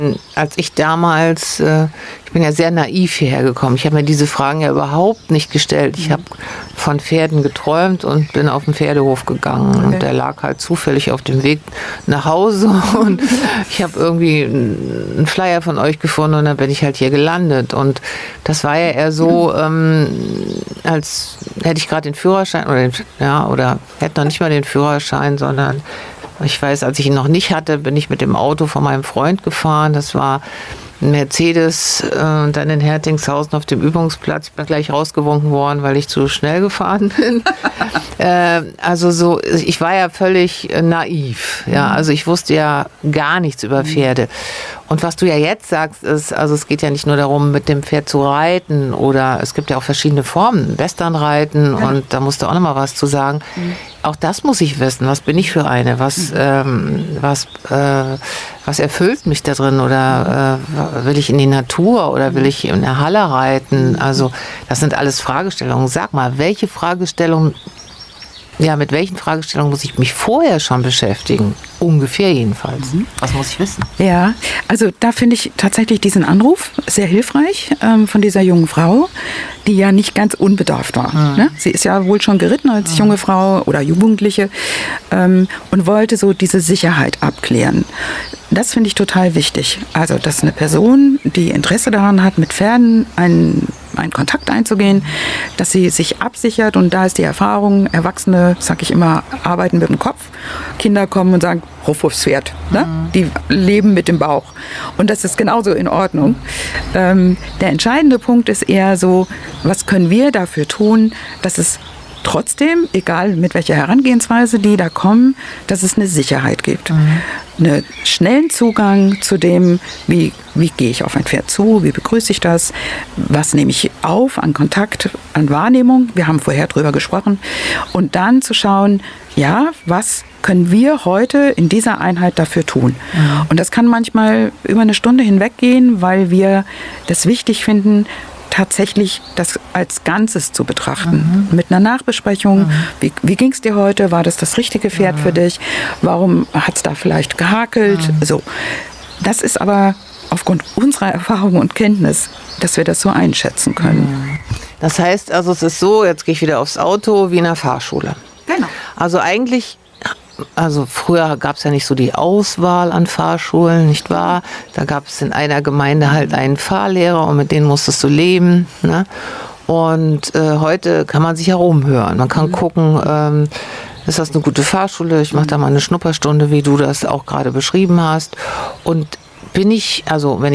Als ich damals, ich bin ja sehr naiv hierher gekommen. Ich habe mir diese Fragen ja überhaupt nicht gestellt. Ich habe von Pferden geträumt und bin auf den Pferdehof gegangen. Okay. Und der lag halt zufällig auf dem Weg nach Hause. Und ich habe irgendwie einen Flyer von euch gefunden und dann bin ich halt hier gelandet. Und das war ja eher so, als hätte ich gerade den Führerschein oder hätte noch nicht mal den Führerschein, sondern ich weiß, als ich ihn noch nicht hatte, bin ich mit dem Auto von meinem Freund gefahren. Das war ein Mercedes und dann in Hertingshausen auf dem Übungsplatz. Ich bin gleich rausgewunken worden, weil ich zu schnell gefahren bin. Ich war ja völlig naiv. Ja, also ich wusste ja gar nichts über Pferde. Und was du ja jetzt sagst, ist, also es geht ja nicht nur darum, mit dem Pferd zu reiten oder es gibt ja auch verschiedene Formen, Westernreiten und da musst du auch noch mal was zu sagen. Auch das muss ich wissen. Was bin ich für eine? Was erfüllt mich da drin? Oder will ich in die Natur oder will ich in der Halle reiten? Also das sind alles Fragestellungen. Sag mal, mit welchen Fragestellungen muss ich mich vorher schon beschäftigen? Ungefähr jedenfalls. Was muss ich wissen? Ja, also da finde ich tatsächlich diesen Anruf sehr hilfreich von dieser jungen Frau, die ja nicht ganz unbedarft war. Ne? Sie ist ja wohl schon geritten als junge Frau oder Jugendliche und wollte so diese Sicherheit abklären. Das finde ich total wichtig. Also, dass eine Person, die Interesse daran hat, mit Pferden einen Kontakt einzugehen, dass sie sich absichert und da ist die Erfahrung, Erwachsene, sag ich immer, arbeiten mit dem Kopf, Kinder kommen und sagen, Ruf aufs Pferd. Ne? Die leben mit dem Bauch. Und das ist genauso in Ordnung. Der entscheidende Punkt ist eher so, was können wir dafür tun, dass es trotzdem, egal mit welcher Herangehensweise die da kommen, dass es eine Sicherheit gibt. Einen schnellen Zugang zu dem, wie gehe ich auf ein Pferd zu, wie begrüße ich das, was nehme ich auf an Kontakt, an Wahrnehmung, wir haben vorher drüber gesprochen, und dann zu schauen, ja, was können wir heute in dieser Einheit dafür tun? Und das kann manchmal über eine Stunde hinweg gehen, weil wir das wichtig finden, tatsächlich das als Ganzes zu betrachten. Mit einer Nachbesprechung, wie ging es dir heute? War das richtige Pferd für dich? Warum hat es da vielleicht gehakelt? So. Das ist aber aufgrund unserer Erfahrung und Kenntnis, dass wir das so einschätzen können. Das heißt, also es ist so, jetzt gehe ich wieder aufs Auto, wie in einer Fahrschule. Genau. Also eigentlich, früher gab es ja nicht so die Auswahl an Fahrschulen, nicht wahr? Da gab es in einer Gemeinde halt einen Fahrlehrer und mit denen musstest du leben. Ne? Und heute kann man sich herumhören. Man kann gucken, ist das eine gute Fahrschule? Ich mache da mal eine Schnupperstunde, wie du das auch gerade beschrieben hast. Und wenn sich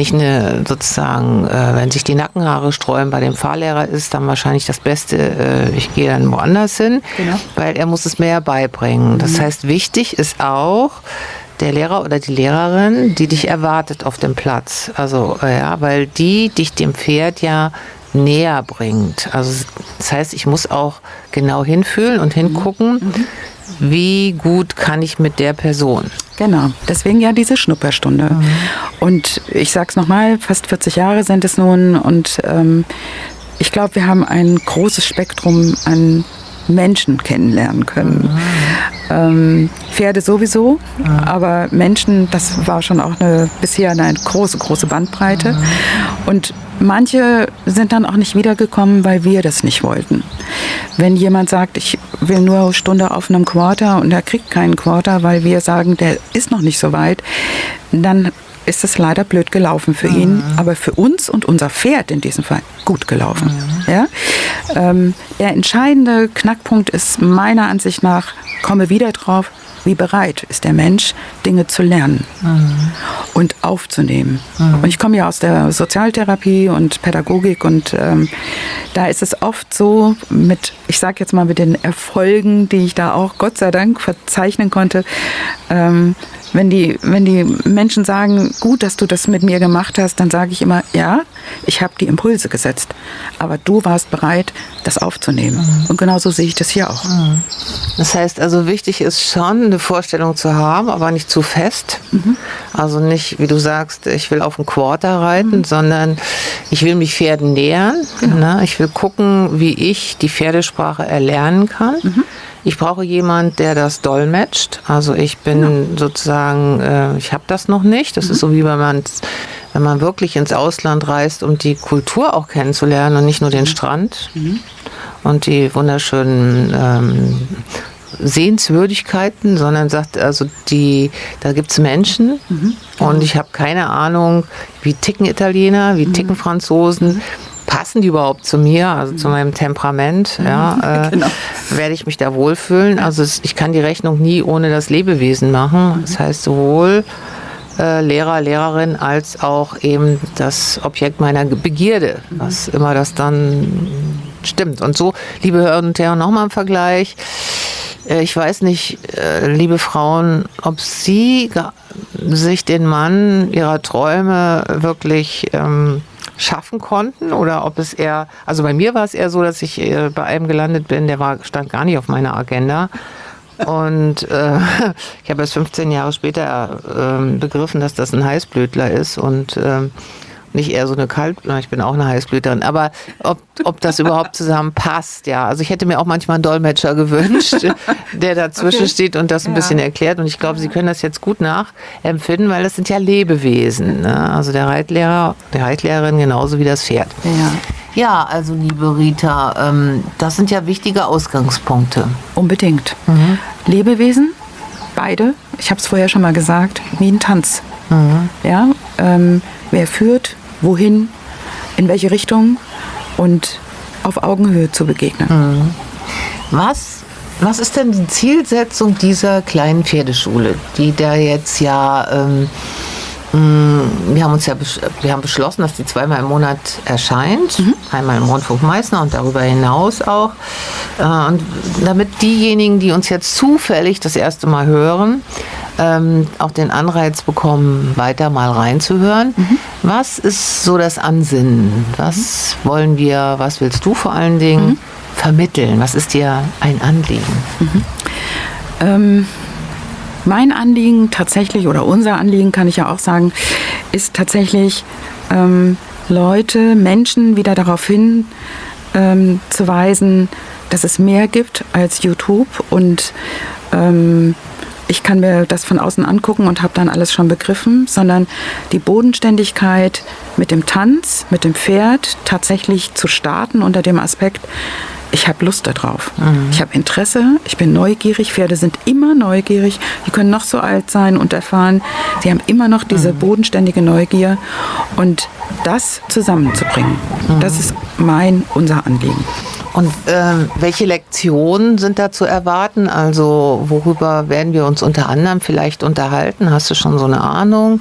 die Nackenhaare sträuben bei dem Fahrlehrer, ist dann wahrscheinlich das Beste, ich gehe dann woanders hin, weil er muss es mir ja beibringen. Das heißt, wichtig ist auch der Lehrer oder die Lehrerin, die dich erwartet auf dem Platz. Also, weil die dich dem Pferd ja näher bringt. Also, das heißt, ich muss auch genau hinfühlen und hingucken, wie gut kann ich mit der Person. Genau, deswegen ja diese Schnupperstunde. Und ich sag's nochmal, fast 40 Jahre sind es nun und ich glaube, wir haben ein großes Spektrum an Menschen kennenlernen können. Pferde sowieso, aber Menschen, das war schon auch bisher eine große Bandbreite. Und manche sind dann auch nicht wiedergekommen, weil wir das nicht wollten. Wenn jemand sagt, ich will nur eine Stunde auf einem Quarter und er kriegt keinen Quarter, weil wir sagen, der ist noch nicht so weit, dann ist es leider blöd gelaufen für ihn, aber für uns und unser Pferd in diesem Fall gut gelaufen. Ja? Der entscheidende Knackpunkt ist meiner Ansicht nach, komme wieder drauf, wie bereit ist der Mensch, Dinge zu lernen und aufzunehmen. Und ich komme ja aus der Sozialtherapie und Pädagogik und da ist es oft so, ich sage jetzt mal mit den Erfolgen, die ich da auch Gott sei Dank verzeichnen konnte, wenn die Menschen sagen, gut, dass du das mit mir gemacht hast, dann sage ich immer, ja, ich habe die Impulse gesetzt, aber du warst bereit, das aufzunehmen. Und genauso sehe ich das hier auch. Das heißt also, wichtig ist schon, eine Vorstellung zu haben, aber nicht zu fest. Also nicht, wie du sagst, ich will auf einen Quarter reiten, sondern ich will mich Pferden nähern. Genau. Ne? Ich will gucken, wie ich die Pferdesprache erlernen kann. Ich brauche jemanden, der das dolmetscht. Also ich bin sozusagen, ich habe das noch nicht. Das ist so wie wenn man wirklich ins Ausland reist, um die Kultur auch kennenzulernen und nicht nur den Strand und die wunderschönen Sehenswürdigkeiten, sondern sagt, also da gibt es Menschen und ich habe keine Ahnung, wie ticken Italiener, wie ticken Franzosen. Passen die überhaupt zu mir, also zu meinem Temperament? Ja, genau. Werde ich mich da wohlfühlen? Also ich kann die Rechnung nie ohne das Lebewesen machen. Das heißt sowohl Lehrer, Lehrerin als auch eben das Objekt meiner Begierde, was immer das dann stimmt. Und so, liebe Hörerinnen und Hörer, nochmal im Vergleich. Ich weiß nicht, liebe Frauen, ob Sie sich den Mann Ihrer Träume wirklich schaffen konnten oder ob es eher, also bei mir war es eher so, dass ich bei einem gelandet bin, stand gar nicht auf meiner Agenda. Und ich habe erst 15 Jahre später begriffen, dass das ein Heißblütler ist und nicht eher so eine ich bin auch eine Heißblüterin, aber ob das überhaupt zusammenpasst, ja. Also ich hätte mir auch manchmal einen Dolmetscher gewünscht, der dazwischen steht und das ein bisschen erklärt. Und ich glaube, Sie können das jetzt gut nachempfinden, weil das sind ja Lebewesen, ne? Also der Reitlehrer, die Reitlehrerin genauso wie das Pferd. Ja, also liebe Rita, das sind ja wichtige Ausgangspunkte. Unbedingt. Lebewesen, beide, ich habe es vorher schon mal gesagt, wie ein Tanz. Ja, wer führt, wohin, in welche Richtung und auf Augenhöhe zu begegnen. Was ist denn die Zielsetzung dieser kleinen Pferdeschule, die da jetzt ja, wir haben beschlossen, dass die 2-mal im Monat erscheint, einmal im Rundfunk Meißner und darüber hinaus auch. Und damit diejenigen, die uns jetzt zufällig das erste Mal hören, auch den Anreiz bekommen, weiter mal reinzuhören. Was ist so das Ansinnen? Was wollen wir, was willst du vor allen Dingen vermitteln? Was ist dir ein Anliegen? Mein Anliegen tatsächlich, oder unser Anliegen kann ich ja auch sagen, ist tatsächlich Menschen wieder darauf hinzuweisen, dass es mehr gibt als YouTube und ich kann mir das von außen angucken und habe dann alles schon begriffen, sondern die Bodenständigkeit mit dem Tanz, mit dem Pferd tatsächlich zu starten unter dem Aspekt, ich habe Lust darauf. Ich habe Interesse, ich bin neugierig. Pferde sind immer neugierig. Die können noch so alt sein und erfahren. Sie haben immer noch diese bodenständige Neugier. Und das zusammenzubringen, das ist unser Anliegen. Und welche Lektionen sind da zu erwarten? Also worüber werden wir uns unter anderem vielleicht unterhalten? Hast du schon so eine Ahnung?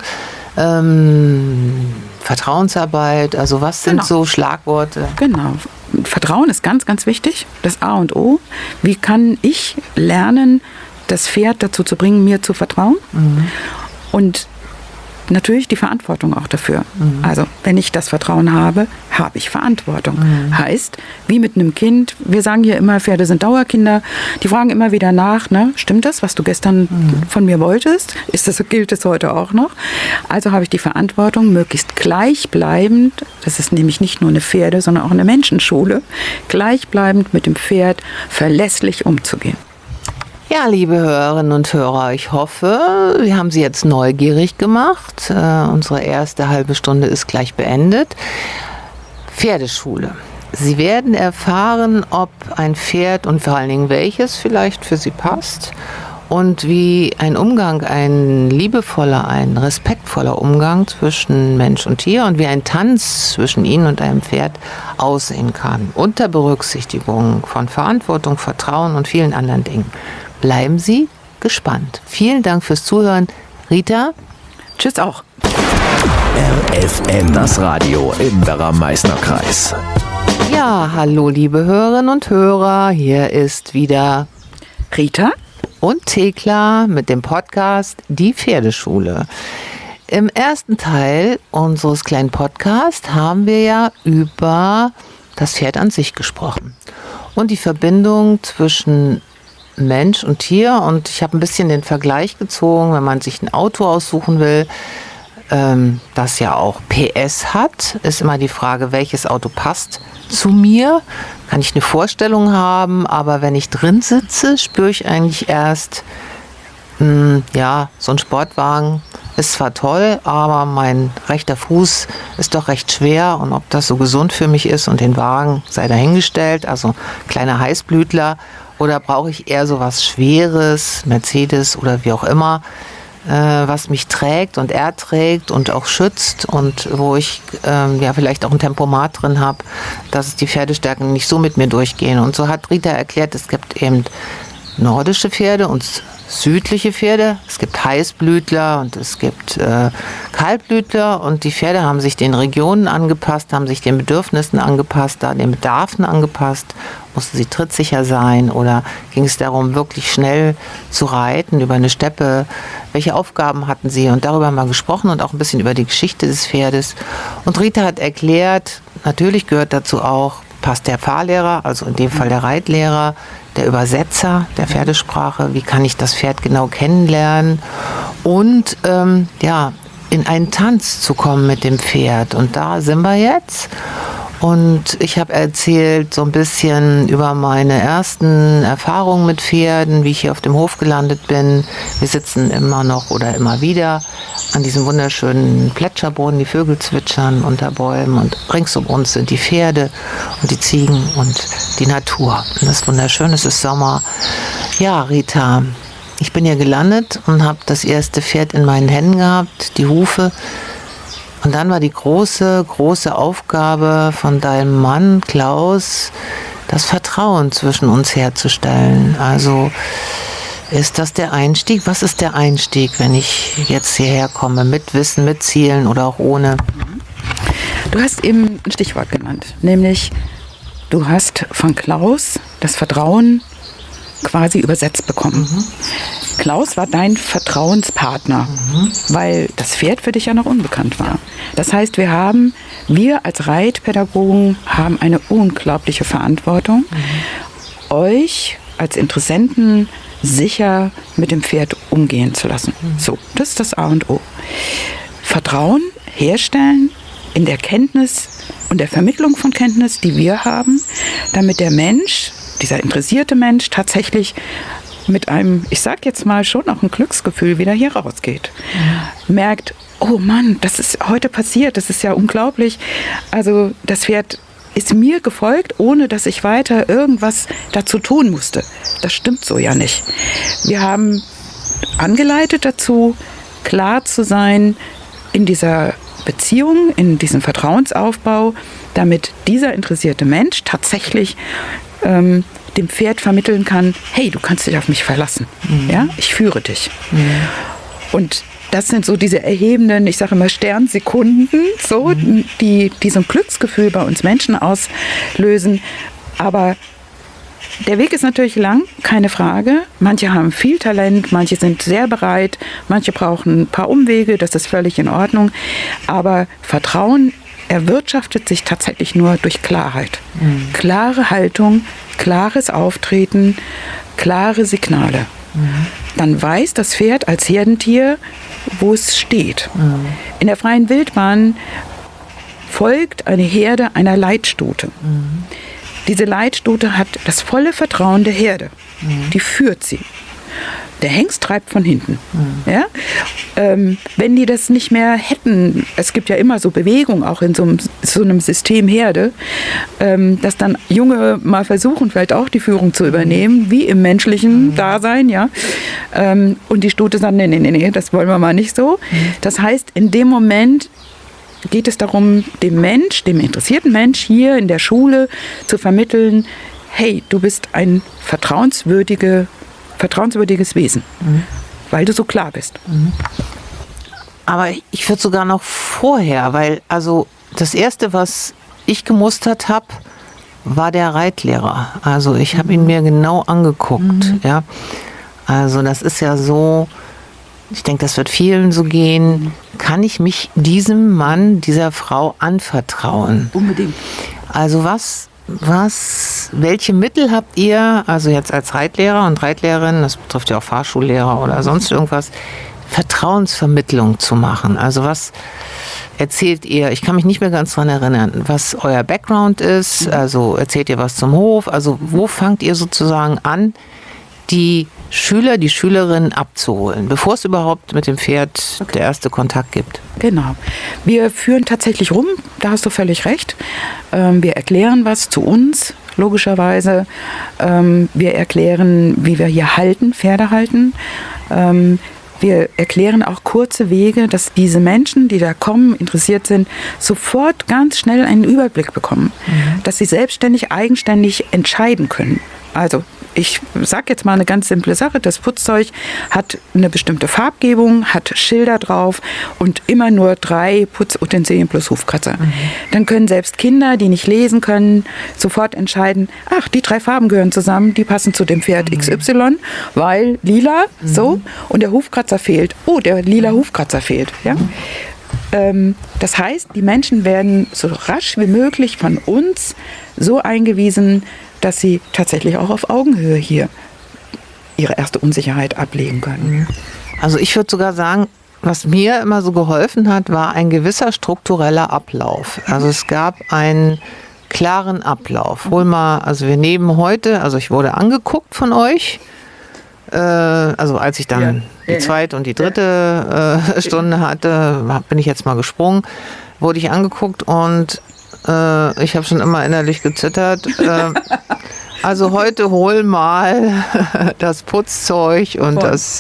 Vertrauensarbeit, also was sind so Schlagworte? Genau. Vertrauen ist ganz, ganz wichtig. Das A und O. Wie kann ich lernen, das Pferd dazu zu bringen, mir zu vertrauen? Und natürlich die Verantwortung auch dafür. Also wenn ich das Vertrauen habe, habe ich Verantwortung. Heißt, wie mit einem Kind, wir sagen hier immer, Pferde sind Dauerkinder, die fragen immer wieder nach, ne? Stimmt das, was du gestern von mir wolltest? Gilt es heute auch noch? Also habe ich die Verantwortung, möglichst gleichbleibend, das ist nämlich nicht nur eine Pferde, sondern auch eine Menschenschule, gleichbleibend mit dem Pferd verlässlich umzugehen. Ja, liebe Hörerinnen und Hörer, ich hoffe, wir haben Sie jetzt neugierig gemacht. Unsere erste halbe Stunde ist gleich beendet. Pferdeschule. Sie werden erfahren, ob ein Pferd und vor allen Dingen welches vielleicht für Sie passt und wie ein Umgang, ein liebevoller, ein respektvoller Umgang zwischen Mensch und Tier und wie ein Tanz zwischen Ihnen und einem Pferd aussehen kann. Unter Berücksichtigung von Verantwortung, Vertrauen und vielen anderen Dingen. Bleiben Sie gespannt. Vielen Dank fürs Zuhören. Rita, tschüss auch. RFM, das Radio im Werra-Meißner-Kreis. Ja, hallo liebe Hörerinnen und Hörer. Hier ist wieder Rita und Thekla mit dem Podcast Die Pferdeschule. Im ersten Teil unseres kleinen Podcasts haben wir ja über das Pferd an sich gesprochen und die Verbindung zwischen Mensch und Tier. Und ich habe ein bisschen den Vergleich gezogen, wenn man sich ein Auto aussuchen will, das ja auch PS hat, ist immer die Frage, welches Auto passt zu mir. Kann ich eine Vorstellung haben, aber wenn ich drin sitze, spüre ich eigentlich erst, ja, so ein Sportwagen ist zwar toll, aber mein rechter Fuß ist doch recht schwer und ob das so gesund für mich ist und den Wagen sei dahingestellt, also kleiner Heißblütler, oder brauche ich eher so was Schweres, Mercedes oder wie auch immer, was mich trägt und erträgt und auch schützt und wo ich ja vielleicht auch ein Tempomat drin habe, dass die Pferdestärken nicht so mit mir durchgehen. Und so hat Rita erklärt, es gibt eben nordische Pferde und südliche Pferde. Es gibt Heißblütler und es gibt Kaltblütler und die Pferde haben sich den Regionen angepasst, haben sich den Bedürfnissen angepasst, da den Bedarfen angepasst. Mussten sie trittsicher sein oder ging es darum, wirklich schnell zu reiten über eine Steppe? Welche Aufgaben hatten sie? Und darüber haben wir gesprochen und auch ein bisschen über die Geschichte des Pferdes. Und Rita hat erklärt, natürlich gehört dazu auch, passt der Fahrlehrer, also in dem Fall der Reitlehrer, der Übersetzer der Pferdesprache, wie kann ich das Pferd genau kennenlernen und ja, in einen Tanz zu kommen mit dem Pferd. Und da sind wir jetzt. Und ich habe erzählt so ein bisschen über meine ersten Erfahrungen mit Pferden, wie ich hier auf dem Hof gelandet bin. Wir sitzen immer noch oder immer wieder an diesem wunderschönen Plätscherbrunnen, die Vögel zwitschern unter Bäumen und rings um uns sind die Pferde und die Ziegen und die Natur. Und das ist wunderschön, es ist Sommer. Ja, Rita, ich bin hier gelandet und habe das erste Pferd in meinen Händen gehabt, die Hufe. Und dann war die große Aufgabe von deinem Mann, Klaus, das Vertrauen zwischen uns herzustellen. Also ist das der Einstieg? Was ist der Einstieg, wenn ich jetzt hierher komme, mit Wissen, mit Zielen oder auch ohne? Du hast eben ein Stichwort genannt, nämlich du hast von Klaus das Vertrauen quasi übersetzt bekommen. Klaus war dein Vertrauenspartner, weil das Pferd für dich ja noch unbekannt war. Das heißt, wir als Reitpädagogen haben eine unglaubliche Verantwortung, euch als Interessenten sicher mit dem Pferd umgehen zu lassen. So, das ist das A und O. Vertrauen herstellen in der Kenntnis und der Vermittlung von Kenntnis, die wir haben, damit der Mensch, dieser interessierte Mensch, tatsächlich mit einem, ich sag jetzt mal, schon auch ein Glücksgefühl wieder hier rausgeht. Merkt, oh Mann, das ist heute passiert, das ist ja unglaublich. Also das Pferd ist mir gefolgt, ohne dass ich weiter irgendwas dazu tun musste. Das stimmt so ja nicht. Wir haben angeleitet dazu, klar zu sein in dieser Beziehung, in diesem Vertrauensaufbau, damit dieser interessierte Mensch tatsächlich dem Pferd vermitteln kann, hey, du kannst dich auf mich verlassen. Ja, ich führe dich. Und das sind so diese erhebenden, ich sage immer Sternsekunden, so, die so ein Glücksgefühl bei uns Menschen auslösen. Aber der Weg ist natürlich lang, keine Frage. Manche haben viel Talent, manche sind sehr bereit, manche brauchen ein paar Umwege, das ist völlig in Ordnung. Aber Vertrauen erwirtschaftet sich tatsächlich nur durch Klarheit. Klare Haltung, klares Auftreten, klare Signale. Dann weiß das Pferd als Herdentier, wo es steht. In der freien Wildbahn folgt eine Herde einer Leitstute. Diese Leitstute hat das volle Vertrauen der Herde. Die führt sie. Der Hengst treibt von hinten. Ja? Wenn die das nicht mehr hätten, es gibt ja immer so Bewegung auch in so einem System Herde, dass dann Junge mal versuchen, vielleicht auch die Führung zu übernehmen, wie im menschlichen Dasein, ja. Und die Stute sagt, nee, das wollen wir mal nicht so. Das heißt, in dem Moment geht es darum, dem interessierten Mensch hier in der Schule zu vermitteln, hey, du bist ein vertrauenswürdiges Wesen, weil du so klar bist. Aber ich würde sogar noch vorher, weil also das Erste, was ich gemustert habe, war der Reitlehrer. Also ich habe ihn mir genau angeguckt. Ja. Also das ist ja so, ich denke, das wird vielen so gehen. Kann ich mich diesem Mann, dieser Frau anvertrauen? Unbedingt. Also welche Mittel habt ihr, also jetzt als Reitlehrer und Reitlehrerin, das betrifft ja auch Fahrschullehrer oder sonst irgendwas, Vertrauensvermittlung zu machen. Also was erzählt ihr, ich kann mich nicht mehr ganz dran erinnern, was euer Background ist, also erzählt ihr was zum Hof, also wo fangt ihr sozusagen an, die Schüler, die Schülerinnen abzuholen, bevor es überhaupt mit dem Pferd der erste Kontakt gibt? Genau. Wir führen tatsächlich rum, da hast du völlig recht. Wir erklären was zu uns, logischerweise. Wir erklären, wie wir hier halten, Pferde halten. Wir erklären auch kurze Wege, dass diese Menschen, die da kommen, interessiert sind, sofort ganz schnell einen Überblick bekommen. Dass sie selbstständig, eigenständig entscheiden können. Also ich sage jetzt mal eine ganz simple Sache. Das Putzzeug hat eine bestimmte Farbgebung, hat Schilder drauf und immer nur 3 Putzutensilien plus Hufkratzer. Dann können selbst Kinder, die nicht lesen können, sofort entscheiden, ach, die 3 Farben gehören zusammen, die passen zu dem Pferd XY, weil lila, so, und der Hufkratzer fehlt. Oh, der lila Hufkratzer fehlt. Ja? Das heißt, die Menschen werden so rasch wie möglich von uns so eingewiesen, dass sie tatsächlich auch auf Augenhöhe hier ihre erste Unsicherheit ablegen können. Also ich würde sogar sagen, was mir immer so geholfen hat, war ein gewisser struktureller Ablauf. Also es gab einen klaren Ablauf. Hol mal, also wir nehmen heute, also ich wurde angeguckt von euch, also als ich dann die zweite und die dritte Stunde hatte, bin ich jetzt mal gesprungen, wurde ich angeguckt und ich habe schon immer innerlich gezittert. Also heute hol mal das Putzzeug und das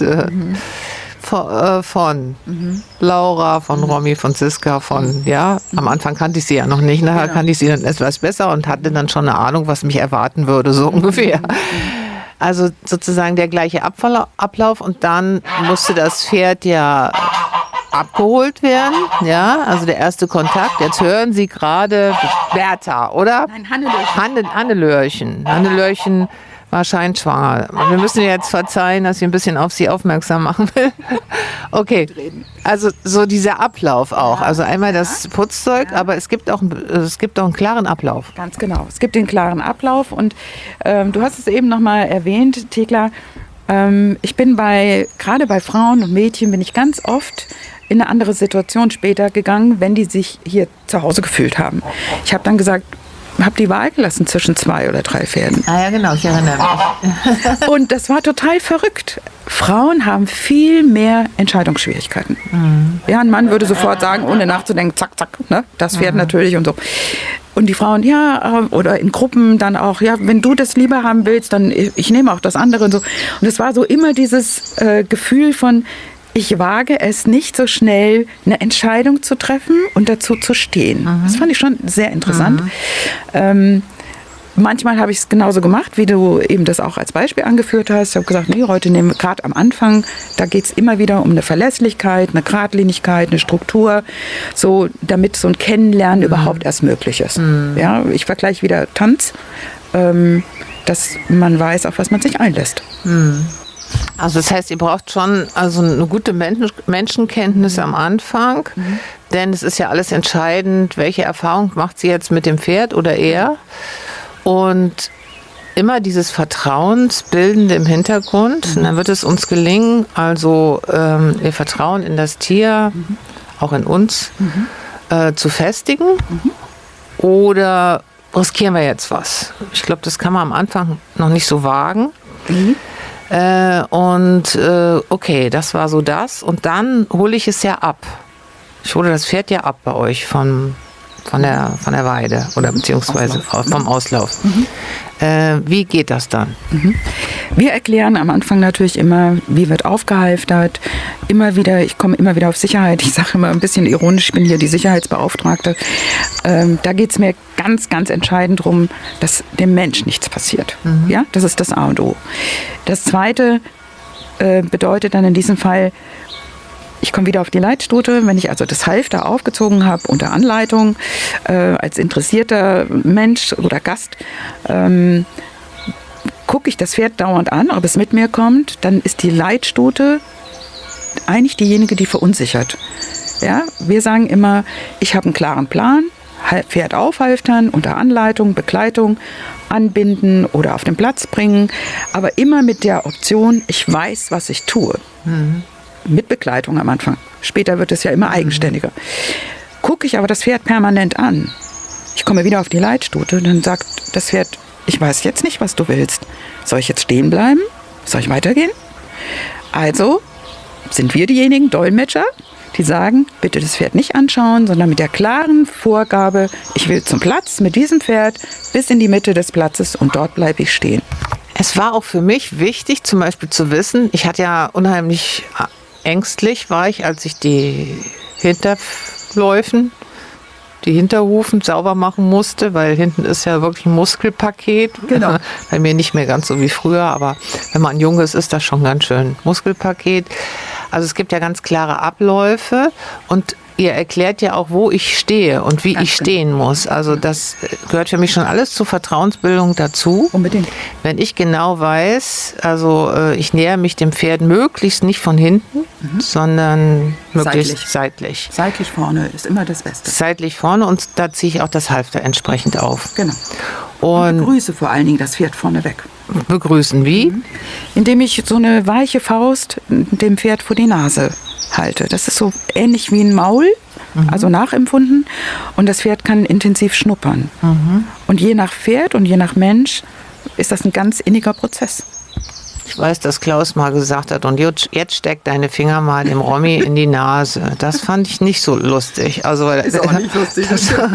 von Laura, von Romy, von Ziska, am Anfang kannte ich sie ja noch nicht, nachher kannte ich sie dann etwas besser und hatte dann schon eine Ahnung, was mich erwarten würde, so ungefähr. Also sozusagen der gleiche Ablauf und dann musste das Pferd ja abgeholt werden, ja, also der erste Kontakt. Jetzt hören Sie gerade Bertha, oder? Nein, Hannelörchen. Hannelörchen. Hannelörchen war scheinschwanger. Wir müssen ihr jetzt verzeihen, dass ich ein bisschen auf sie aufmerksam machen will. Okay, also so dieser Ablauf auch. Also einmal das Putzzeug, aber es gibt auch einen klaren Ablauf. Ganz genau, es gibt den klaren Ablauf und du hast es eben nochmal erwähnt, Thekla, ich bin gerade bei Frauen und Mädchen bin ich ganz oft in eine andere Situation später gegangen, wenn die sich hier zu Hause gefühlt haben. Ich habe dann gesagt, habe die Wahl gelassen zwischen 2 oder 3 Pferden. Ah ja, genau, ich erinnere mich. Und das war total verrückt. Frauen haben viel mehr Entscheidungsschwierigkeiten. Ja, ein Mann würde sofort sagen, ohne nachzudenken, zack, zack, ne? Das Pferd natürlich und so. Und die Frauen, ja, oder in Gruppen dann auch, ja, wenn du das lieber haben willst, dann ich nehme auch das andere und so. Und es war so immer dieses Gefühl von, ich wage es nicht so schnell, eine Entscheidung zu treffen und dazu zu stehen. Das fand ich schon sehr interessant. Manchmal habe ich es genauso gemacht, wie du eben das auch als Beispiel angeführt hast. Ich habe gesagt, nee, heute nehmen wir gerade am Anfang, da geht es immer wieder um eine Verlässlichkeit, eine Geradlinigkeit, eine Struktur, so damit so ein Kennenlernen überhaupt erst möglich ist. Ja, ich vergleiche wieder Tanz, dass man weiß, auf was man sich einlässt. Also das heißt, ihr braucht schon also eine gute Menschenkenntnis am Anfang, denn es ist ja alles entscheidend, welche Erfahrung macht sie jetzt mit dem Pferd oder er. Und immer dieses Vertrauensbildende im Hintergrund, und dann wird es uns gelingen, also wir vertrauen in das Tier, auch in uns, zu festigen oder riskieren wir jetzt was? Ich glaube, das kann man am Anfang noch nicht so wagen. Okay, das war so das. Und dann hole ich es ja ab. Ich hole das Pferd ja ab bei euch von der Weide oder beziehungsweise vom Auslauf. Wie geht das dann? Wir erklären am Anfang natürlich immer, wie wird aufgehalftert. Ich komme immer wieder auf Sicherheit. Ich sage immer ein bisschen ironisch, ich bin hier die Sicherheitsbeauftragte. Da geht es mir ganz, ganz entscheidend darum, dass dem Mensch nichts passiert. Ja, das ist das A und O. Das Zweite bedeutet dann in diesem Fall, ich komme wieder auf die Leitstute, wenn ich also das Halfter aufgezogen habe unter Anleitung als interessierter Mensch oder Gast, gucke ich das Pferd dauernd an, ob es mit mir kommt, dann ist die Leitstute eigentlich diejenige, die verunsichert. Ja, wir sagen immer, ich habe einen klaren Plan, Pferd aufhalftern, unter Anleitung, Begleitung, anbinden oder auf den Platz bringen, aber immer mit der Option, ich weiß, was ich tue. mit Begleitung am Anfang. Später wird es ja immer eigenständiger. Gucke ich aber das Pferd permanent an. Ich komme wieder auf die Leitstute, dann sagt das Pferd, ich weiß jetzt nicht, was du willst. Soll ich jetzt stehen bleiben? Soll ich weitergehen? Also sind wir diejenigen Dolmetscher, die sagen, bitte das Pferd nicht anschauen, sondern mit der klaren Vorgabe, ich will zum Platz mit diesem Pferd bis in die Mitte des Platzes und dort bleibe ich stehen. Es war auch für mich wichtig, zum Beispiel zu wissen, ich hatte ja unheimlich ängstlich, war ich, als ich die Hinterläufen, die Hinterhufen sauber machen musste, weil hinten ist ja wirklich ein Muskelpaket. Genau. Bei mir nicht mehr ganz so wie früher, aber wenn man jung ist, ist das schon ganz schön Muskelpaket. Also es gibt ja ganz klare Abläufe und ihr erklärt ja auch, wo ich stehe und wie ich stehen muss. Also das gehört für mich schon alles zur Vertrauensbildung dazu. Unbedingt. Wenn ich genau weiß, also ich nähere mich dem Pferd möglichst nicht von hinten, sondern möglichst seitlich. Seitlich vorne ist immer das Beste. Seitlich vorne und da ziehe ich auch das Halfter entsprechend auf. Genau. Und begrüße vor allen Dingen das Pferd vorne weg. Begrüßen wie? Indem ich so eine weiche Faust dem Pferd vor die Nase halte. Das ist so ähnlich wie ein Maul, also nachempfunden. Und das Pferd kann intensiv schnuppern. Und je nach Pferd und je nach Mensch ist das ein ganz inniger Prozess. Ich weiß, dass Klaus mal gesagt hat, und jetzt steck deine Finger mal dem Romy in die Nase. Das fand ich nicht so lustig. Also, Ist auch nicht lustig.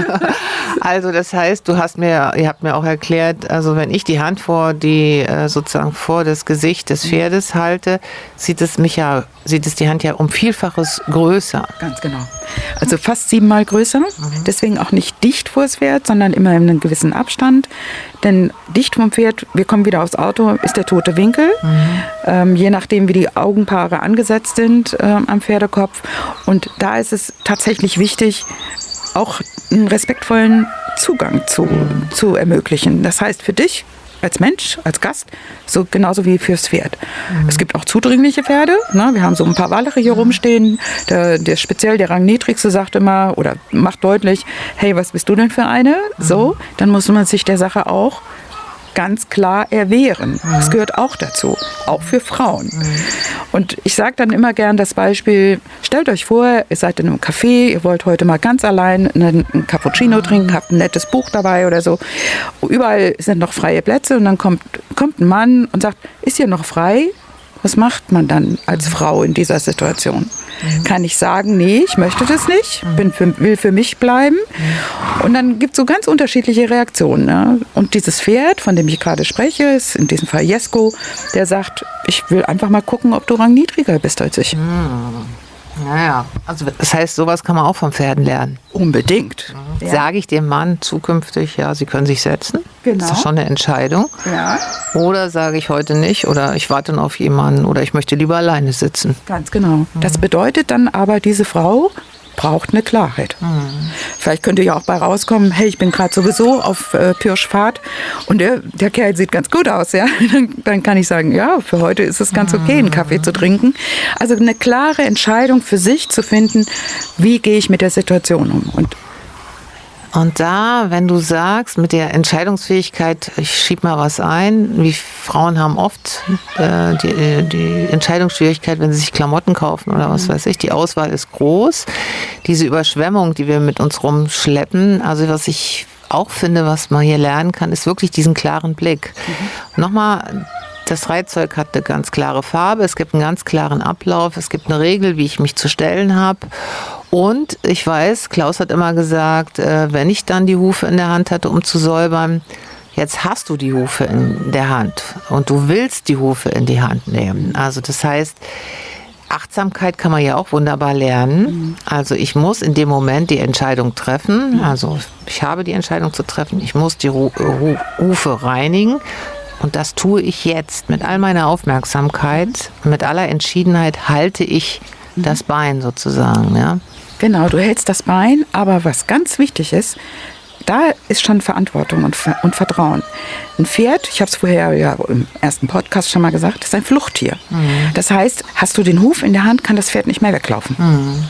Also das heißt, ihr habt mir auch erklärt, also wenn ich die Hand sozusagen vor das Gesicht des Pferdes halte, sieht es die Hand ja um Vielfaches größer. Ganz genau. Also fast 7-mal größer. Deswegen auch nicht dicht vor das Pferd, sondern immer in einem gewissen Abstand. Denn dicht vom Pferd, wir kommen wieder aufs Auto, ist der tote Winkel. Je nachdem, wie die Augenpaare angesetzt sind am Pferdekopf. Und da ist es tatsächlich wichtig, auch einen respektvollen Zugang zu ermöglichen. Das heißt für dich als Mensch, als Gast, so genauso wie fürs Pferd. Es gibt auch zudringliche Pferde. Ne? Wir haben so ein paar Wallere hier rumstehen. Speziell der Rangniedrigste sagt immer oder macht deutlich, hey, was bist du denn für eine? So, dann muss man sich der Sache auch ganz klar erwehren. Das gehört auch dazu, auch für Frauen. Und ich sage dann immer gern das Beispiel, stellt euch vor, ihr seid in einem Café, ihr wollt heute mal ganz allein einen Cappuccino trinken, habt ein nettes Buch dabei oder so. Überall sind noch freie Plätze und dann kommt ein Mann und sagt, ist hier noch frei? Was macht man dann als Frau in dieser Situation? Kann ich sagen, nee, ich möchte das nicht, will für mich bleiben? Und dann gibt es so ganz unterschiedliche Reaktionen. Ne? Und dieses Pferd, von dem ich gerade spreche, ist in diesem Fall Jesko, der sagt, ich will einfach mal gucken, ob du rangniedriger bist als ich. Naja, also das heißt, sowas kann man auch von Pferden lernen. Unbedingt. Ja. Sage ich dem Mann zukünftig, ja, sie können sich setzen. Genau. Das ist schon eine Entscheidung. Ja. Oder sage ich heute nicht oder ich warte noch auf jemanden oder ich möchte lieber alleine sitzen. Ganz genau. Das bedeutet dann aber, diese Frau braucht eine Klarheit. Vielleicht könnte ja auch bei rauskommen, hey, ich bin gerade sowieso auf Pirschfahrt und der Kerl sieht ganz gut aus, ja. Dann kann ich sagen, ja, für heute ist es ganz okay, einen Kaffee zu trinken. Also eine klare Entscheidung für sich zu finden, wie gehe ich mit der Situation um. Und da, wenn du sagst, mit der Entscheidungsfähigkeit, ich schieb mal was ein, wie Frauen haben oft die Entscheidungsschwierigkeit, wenn sie sich Klamotten kaufen oder was weiß ich, die Auswahl ist groß. Diese Überschwemmung, die wir mit uns rumschleppen, also was ich auch finde, was man hier lernen kann, ist wirklich diesen klaren Blick. Nochmal, das Reitzeug hat eine ganz klare Farbe, es gibt einen ganz klaren Ablauf, es gibt eine Regel, wie ich mich zu stellen habe. Und ich weiß, Klaus hat immer gesagt, wenn ich dann die Hufe in der Hand hatte, um zu säubern, jetzt hast du die Hufe in der Hand und du willst die Hufe in die Hand nehmen. Also das heißt, Achtsamkeit kann man ja auch wunderbar lernen. Also ich muss in dem Moment die Entscheidung treffen. Also ich habe die Entscheidung zu treffen, ich muss die Hufe reinigen. Und das tue ich jetzt mit all meiner Aufmerksamkeit, mit aller Entschiedenheit halte ich das Bein sozusagen, ja. Genau, du hältst das Bein, aber was ganz wichtig ist, da ist schon Verantwortung und Vertrauen. Ein Pferd, ich habe es vorher ja im ersten Podcast schon mal gesagt, ist ein Fluchttier. Das heißt, hast du den Huf in der Hand, kann das Pferd nicht mehr weglaufen. So,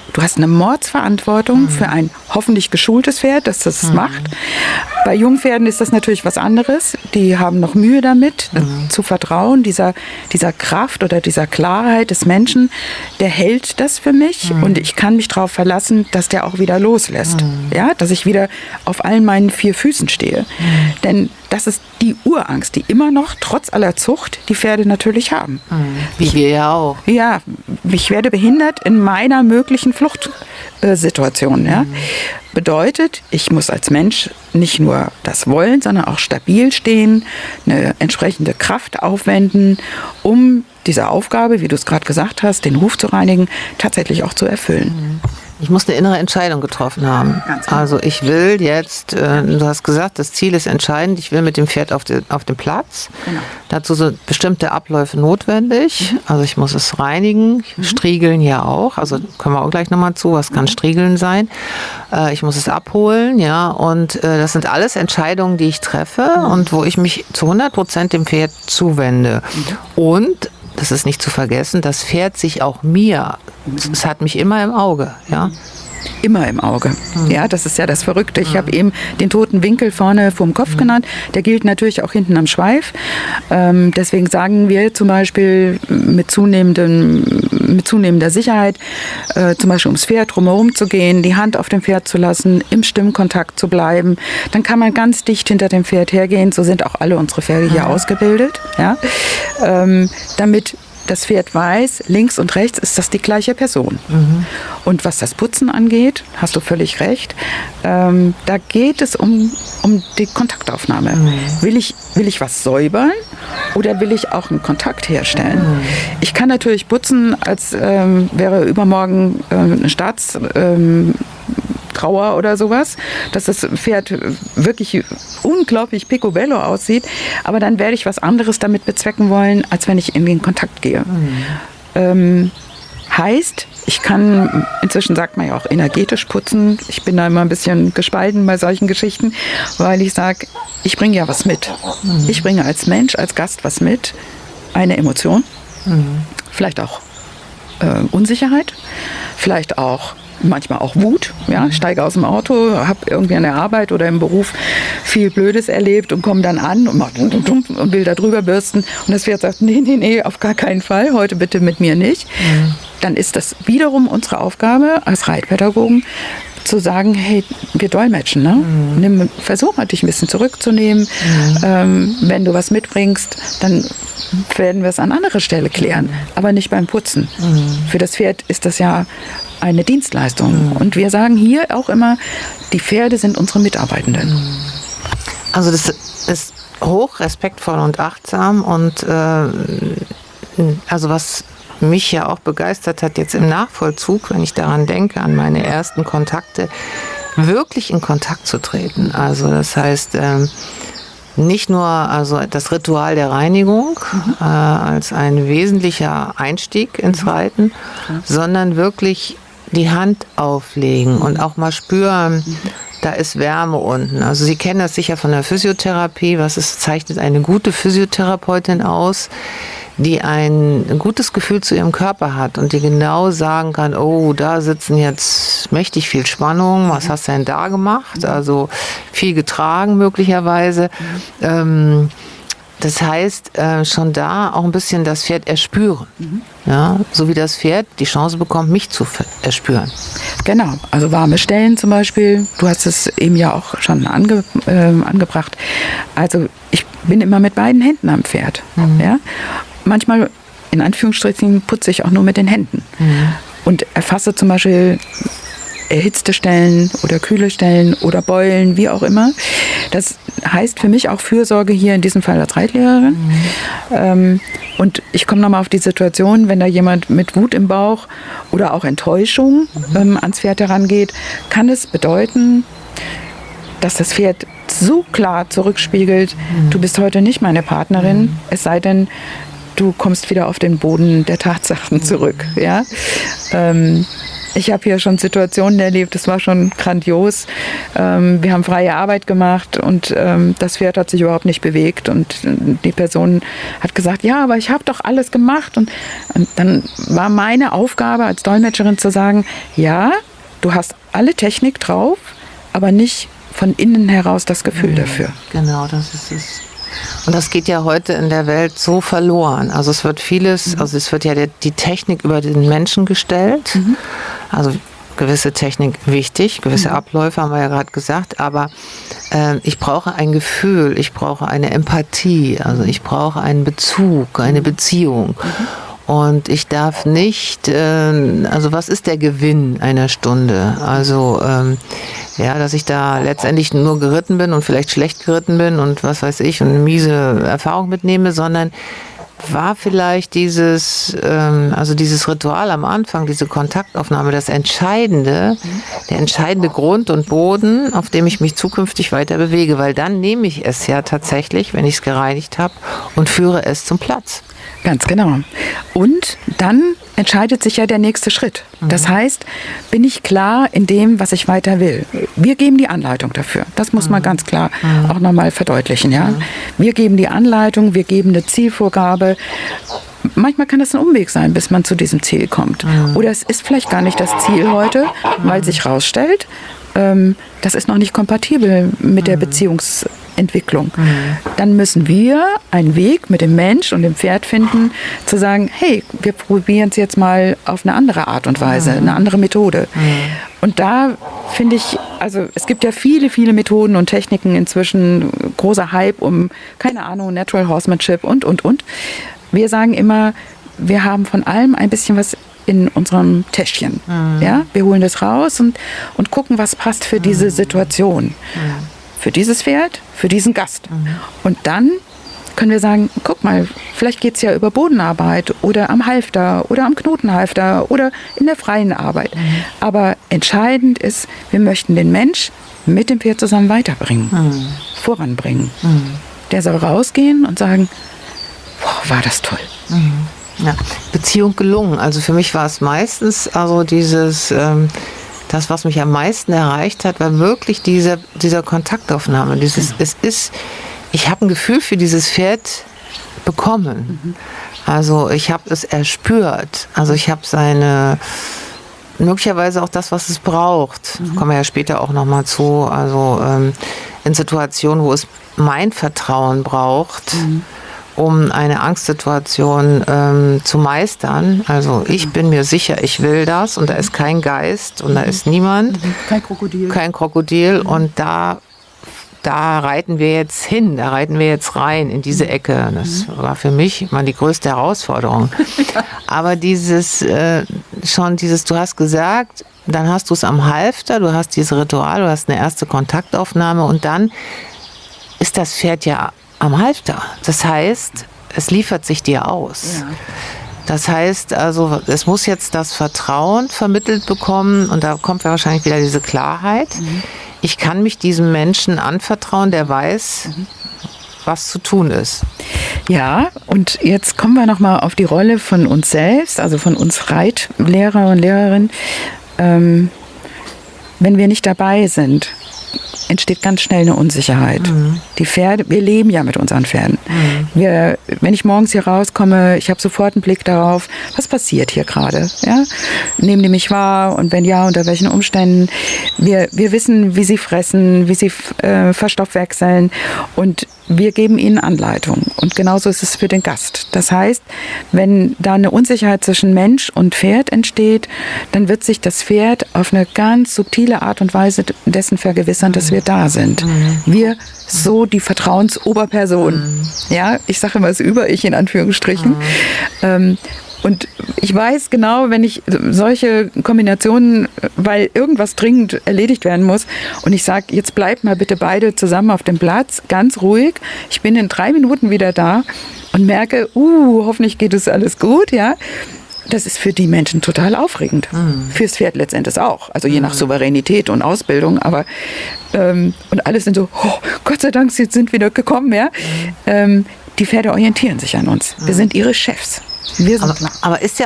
Du hast eine Mordsverantwortung für ein hoffentlich geschultes Pferd, das das macht. Bei Jungpferden ist das natürlich was anderes. Die haben noch Mühe damit, zu vertrauen. Dieser Kraft oder dieser Klarheit des Menschen, der hält das für mich. Und ich kann mich darauf verlassen, dass der auch wieder loslässt. Ja, dass ich wieder auf allen meinen 4 Füßen stehe. Denn das ist die Urangst, die immer noch, trotz aller Zucht, die Pferde natürlich haben. Wie wir ja auch. Ja, ich werde behindert in meiner möglichen Fluchtsituation. Ja? Bedeutet, ich muss als Mensch nicht nur das wollen, sondern auch stabil stehen, eine entsprechende Kraft aufwenden, um diese Aufgabe, wie du es gerade gesagt hast, den Huf zu reinigen, tatsächlich auch zu erfüllen. Ich muss eine innere Entscheidung getroffen haben. Ganz genau. Also ich will jetzt, du hast gesagt, das Ziel ist entscheidend, ich will mit dem Pferd auf dem Platz. Genau. Dazu sind bestimmte Abläufe notwendig. Also ich muss es reinigen, striegeln ja auch. Also kommen wir auch gleich nochmal zu, was kann Striegeln sein. Ich muss es abholen, ja. Und das sind alles Entscheidungen, die ich treffe und wo ich mich zu 100% dem Pferd zuwende. Und das ist nicht zu vergessen, das Pferd sich auch mir, es hat mich immer im Auge, ja. Immer im Auge. Ja, das ist ja das Verrückte. Ich habe eben den toten Winkel vorne vorm Kopf genannt. Der gilt natürlich auch hinten am Schweif. Deswegen sagen wir zum Beispiel mit zunehmender Sicherheit, zum Beispiel ums Pferd drumherum zu gehen, die Hand auf dem Pferd zu lassen, im Stimmkontakt zu bleiben. Dann kann man ganz dicht hinter dem Pferd hergehen. So sind auch alle unsere Pferde hier ausgebildet. Ja? Damit das Pferd weiß, links und rechts ist das die gleiche Person. Und was das Putzen angeht, hast du völlig recht, da geht es um die Kontaktaufnahme. Will ich was säubern oder will ich auch einen Kontakt herstellen? Ich kann natürlich putzen, als wäre übermorgen eine Trauer oder sowas, dass das Pferd wirklich unglaublich picobello aussieht, aber dann werde ich was anderes damit bezwecken wollen, als wenn ich in den Kontakt gehe. Heißt, ich kann, inzwischen sagt man ja auch energetisch putzen, ich bin da immer ein bisschen gespalten bei solchen Geschichten, weil ich sage, ich bringe ja was mit. Ich bringe als Mensch, als Gast was mit, eine Emotion, vielleicht auch Unsicherheit, vielleicht auch manchmal auch Wut, ja, steige aus dem Auto, habe irgendwie an der Arbeit oder im Beruf viel Blödes erlebt und komme dann an und will da drüber bürsten und das Pferd sagt, nee, auf gar keinen Fall, heute bitte mit mir nicht. Dann ist das wiederum unsere Aufgabe als Reitpädagogen, zu sagen, hey, wir dolmetschen, ne? Versuch mal, dich ein bisschen zurückzunehmen. Wenn du was mitbringst, dann werden wir es an anderer Stelle klären, aber nicht beim Putzen. Für das Pferd ist das ja eine Dienstleistung. Und wir sagen hier auch immer, die Pferde sind unsere Mitarbeitenden. Also das ist hoch respektvoll und achtsam und also was mich ja auch begeistert hat jetzt im Nachvollzug, wenn ich daran denke, an meine ersten Kontakte, wirklich in Kontakt zu treten. Also das heißt, nicht nur also das Ritual der Reinigung als ein wesentlicher Einstieg ins Reiten, sondern wirklich die Hand auflegen und auch mal spüren, da ist Wärme unten. Also Sie kennen das sicher von der Physiotherapie. Zeichnet eine gute Physiotherapeutin aus, die ein gutes Gefühl zu ihrem Körper hat und die genau sagen kann, oh, da sitzen jetzt mächtig viel Spannung, was hast du denn da gemacht? Also viel getragen möglicherweise. Das heißt, schon da auch ein bisschen das Pferd erspüren. Ja, so wie das Pferd die Chance bekommt, mich zu erspüren. Genau, also warme Stellen zum Beispiel. Du hast es eben ja auch schon angebracht. Also ich bin immer mit beiden Händen am Pferd. Ja? Manchmal, in Anführungsstrichen, putze ich auch nur mit den Händen. Und erfasse zum Beispiel erhitzte Stellen oder kühle Stellen oder Beulen, wie auch immer. Das heißt für mich auch Fürsorge hier in diesem Fall als Reitlehrerin. Und ich komme nochmal auf die Situation, wenn da jemand mit Wut im Bauch oder auch Enttäuschung ans Pferd herangeht, kann es bedeuten, dass das Pferd so klar zurückspiegelt, du bist heute nicht meine Partnerin, es sei denn, du kommst wieder auf den Boden der Tatsachen zurück. Ja? Ich habe hier schon Situationen erlebt, das war schon grandios. Wir haben freie Arbeit gemacht und das Pferd hat sich überhaupt nicht bewegt und die Person hat gesagt, ja, aber ich habe doch alles gemacht. Und dann war meine Aufgabe als Dolmetscherin zu sagen, ja, du hast alle Technik drauf, aber nicht von innen heraus das Gefühl dafür. Genau, das ist es. Und das geht ja heute in der Welt so verloren. Also es wird vieles, also es wird ja die Technik über den Menschen gestellt. Also gewisse Technik wichtig, gewisse Abläufe haben wir ja gerade gesagt, aber ich brauche ein Gefühl, ich brauche eine Empathie, also ich brauche einen Bezug, eine Beziehung. Und ich darf nicht, also was ist der Gewinn einer Stunde? Also ja, dass ich da letztendlich nur geritten bin und vielleicht schlecht geritten bin und was weiß ich und eine miese Erfahrung mitnehme, sondern war vielleicht dieses Ritual am Anfang, diese Kontaktaufnahme, das Entscheidende, der entscheidende Grund und Boden, auf dem ich mich zukünftig weiter bewege, weil dann nehme ich es ja tatsächlich, wenn ich es gereinigt habe und führe es zum Platz. Ganz genau. Und dann entscheidet sich ja der nächste Schritt. Das heißt, bin ich klar in dem, was ich weiter will. Wir geben die Anleitung dafür. Das muss man ganz klar auch nochmal verdeutlichen. Ja? Wir geben die Anleitung, wir geben eine Zielvorgabe. Manchmal kann das ein Umweg sein, bis man zu diesem Ziel kommt. Oder es ist vielleicht gar nicht das Ziel heute, weil sich rausstellt, das ist noch nicht kompatibel mit der Beziehungsentwicklung. Dann müssen wir einen Weg mit dem Mensch und dem Pferd finden, zu sagen, hey, wir probieren es jetzt mal auf eine andere Art und Weise, eine andere Methode. Und da finde ich, also es gibt ja viele, viele Methoden und Techniken inzwischen, großer Hype um, keine Ahnung, Natural Horsemanship und. Wir sagen immer, wir haben von allem ein bisschen was in unserem Täschchen. Ja? Wir holen das raus und gucken, was passt für diese Situation. Für dieses Pferd, für diesen Gast. Und dann können wir sagen, guck mal, vielleicht geht es ja über Bodenarbeit oder am Halfter oder am Knotenhalfter oder in der freien Arbeit. Aber entscheidend ist, wir möchten den Mensch mit dem Pferd zusammen weiterbringen, voranbringen. Der soll rausgehen und sagen, boah, war das toll. Ja, Beziehung gelungen. Also für mich war es meistens, also dieses, das, was mich am meisten erreicht hat, war wirklich dieser Kontaktaufnahme. Ich habe ein Gefühl für dieses Pferd bekommen. Also ich habe es erspürt. Also ich habe möglicherweise auch das, was es braucht. Kommen wir ja später auch nochmal zu. Also in Situationen, wo es mein Vertrauen braucht, um eine Angstsituation zu meistern. Also ich bin mir sicher, ich will das und da ist kein Geist und da ist niemand. Kein Krokodil. Und da reiten wir jetzt hin, da reiten wir jetzt rein in diese Ecke. Das war für mich mal die größte Herausforderung. Aber du hast gesagt, dann hast du es am Halfter, du hast dieses Ritual, du hast eine erste Kontaktaufnahme und dann ist das Pferd ja am Halfter. Das heißt, es liefert sich dir aus. Ja. Das heißt, also es muss jetzt das Vertrauen vermittelt bekommen und da kommt ja wahrscheinlich wieder diese Klarheit. Ich kann mich diesem Menschen anvertrauen, der weiß, was zu tun ist. Ja, und jetzt kommen wir nochmal auf die Rolle von uns selbst, also von uns Reitlehrer und Lehrerinnen. Wenn wir nicht dabei sind, entsteht ganz schnell eine Unsicherheit. Die Pferde, wir leben ja mit unseren Pferden. Wenn ich morgens hier rauskomme, ich habe sofort einen Blick darauf, was passiert hier gerade. Ja? Nehmen die mich wahr und wenn ja, unter welchen Umständen. Wir wissen, wie sie fressen, wie sie verstoffwechseln und wir geben ihnen Anleitung. Und genauso ist es für den Gast. Das heißt, wenn da eine Unsicherheit zwischen Mensch und Pferd entsteht, dann wird sich das Pferd auf eine ganz subtile Art und Weise dessen vergewissern, dass wir da sind. Wir, so die Vertrauensoberperson. Ja, ich sage immer das Über-Ich in Anführungsstrichen. Und ich weiß genau, wenn ich solche Kombinationen, weil irgendwas dringend erledigt werden muss und ich sage, jetzt bleibt mal bitte beide zusammen auf dem Platz, ganz ruhig. Ich bin in 3 Minuten wieder da und merke, hoffentlich geht es alles gut, ja. Das ist für die Menschen total aufregend. Fürs Pferd letztendlich auch. Also je nach Souveränität und Ausbildung. Aber und alle sind so, Gott sei Dank, sie sind wieder gekommen, ja. Die Pferde orientieren sich an uns. Wir sind ihre Chefs. Aber ist ja auch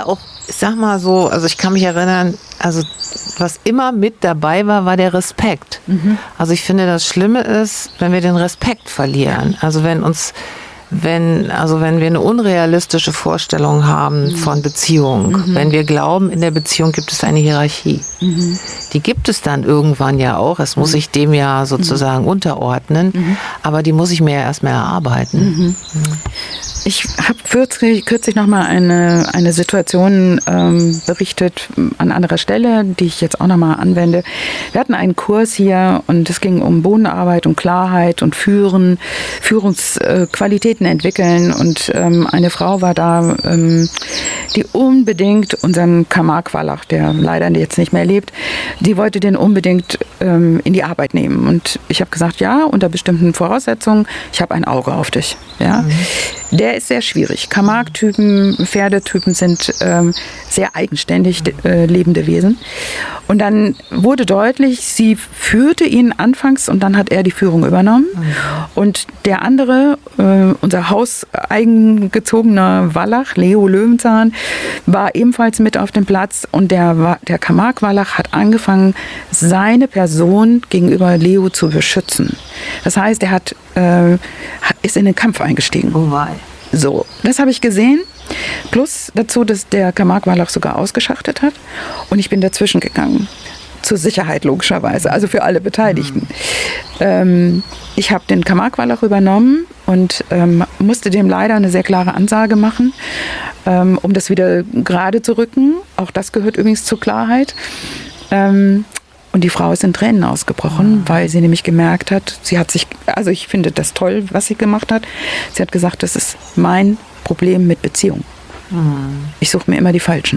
ich sag mal so, also ich kann mich erinnern, also was immer mit dabei war der Respekt. Also ich finde, das Schlimme ist, wenn wir den Respekt verlieren. Also wenn wir eine unrealistische Vorstellung haben von Beziehung, wenn wir glauben, in der Beziehung gibt es eine Hierarchie. Die gibt es dann irgendwann ja auch. Es muss sich dem ja sozusagen unterordnen, aber die muss ich mir ja erstmal erarbeiten. Ich habe kürzlich nochmal eine Situation berichtet an anderer Stelle, die ich jetzt auch nochmal anwende. Wir hatten einen Kurs hier und es ging um Bodenarbeit und Klarheit und Führungsqualitäten entwickeln. Und eine Frau war da, die unbedingt unseren Kamark Wallach, der leider jetzt nicht mehr lebt, die wollte den unbedingt in die Arbeit nehmen. Und ich habe gesagt, ja, unter bestimmten Voraussetzungen, ich habe ein Auge auf dich. Ja. Der ist sehr schwierig. Kamark-Typen, Pferdetypen sind sehr eigenständig lebende Wesen. Und dann wurde deutlich, sie führte ihn anfangs und dann hat er die Führung übernommen. Und der andere, unser hauseigengezogener Wallach, Leo Löwenzahn, war ebenfalls mit auf dem Platz. Und der Kamark-Wallach hat angefangen, seine Person gegenüber Leo zu beschützen. Das heißt, er ist in den Kampf eingestiegen. Oh wei. So, das habe ich gesehen. Plus dazu, dass der Kamark Wallach sogar ausgeschachtet hat. Und ich bin dazwischen gegangen. Zur Sicherheit logischerweise, also für alle Beteiligten. Ich habe den Kamark Wallach übernommen und musste dem leider eine sehr klare Ansage machen, um das wieder gerade zu rücken. Auch das gehört übrigens zur Klarheit. Und die Frau ist in Tränen ausgebrochen, weil sie nämlich gemerkt hat, also ich finde das toll, was sie gemacht hat. Sie hat gesagt, das ist mein Problem mit Beziehung. Ich suche mir immer die Falschen.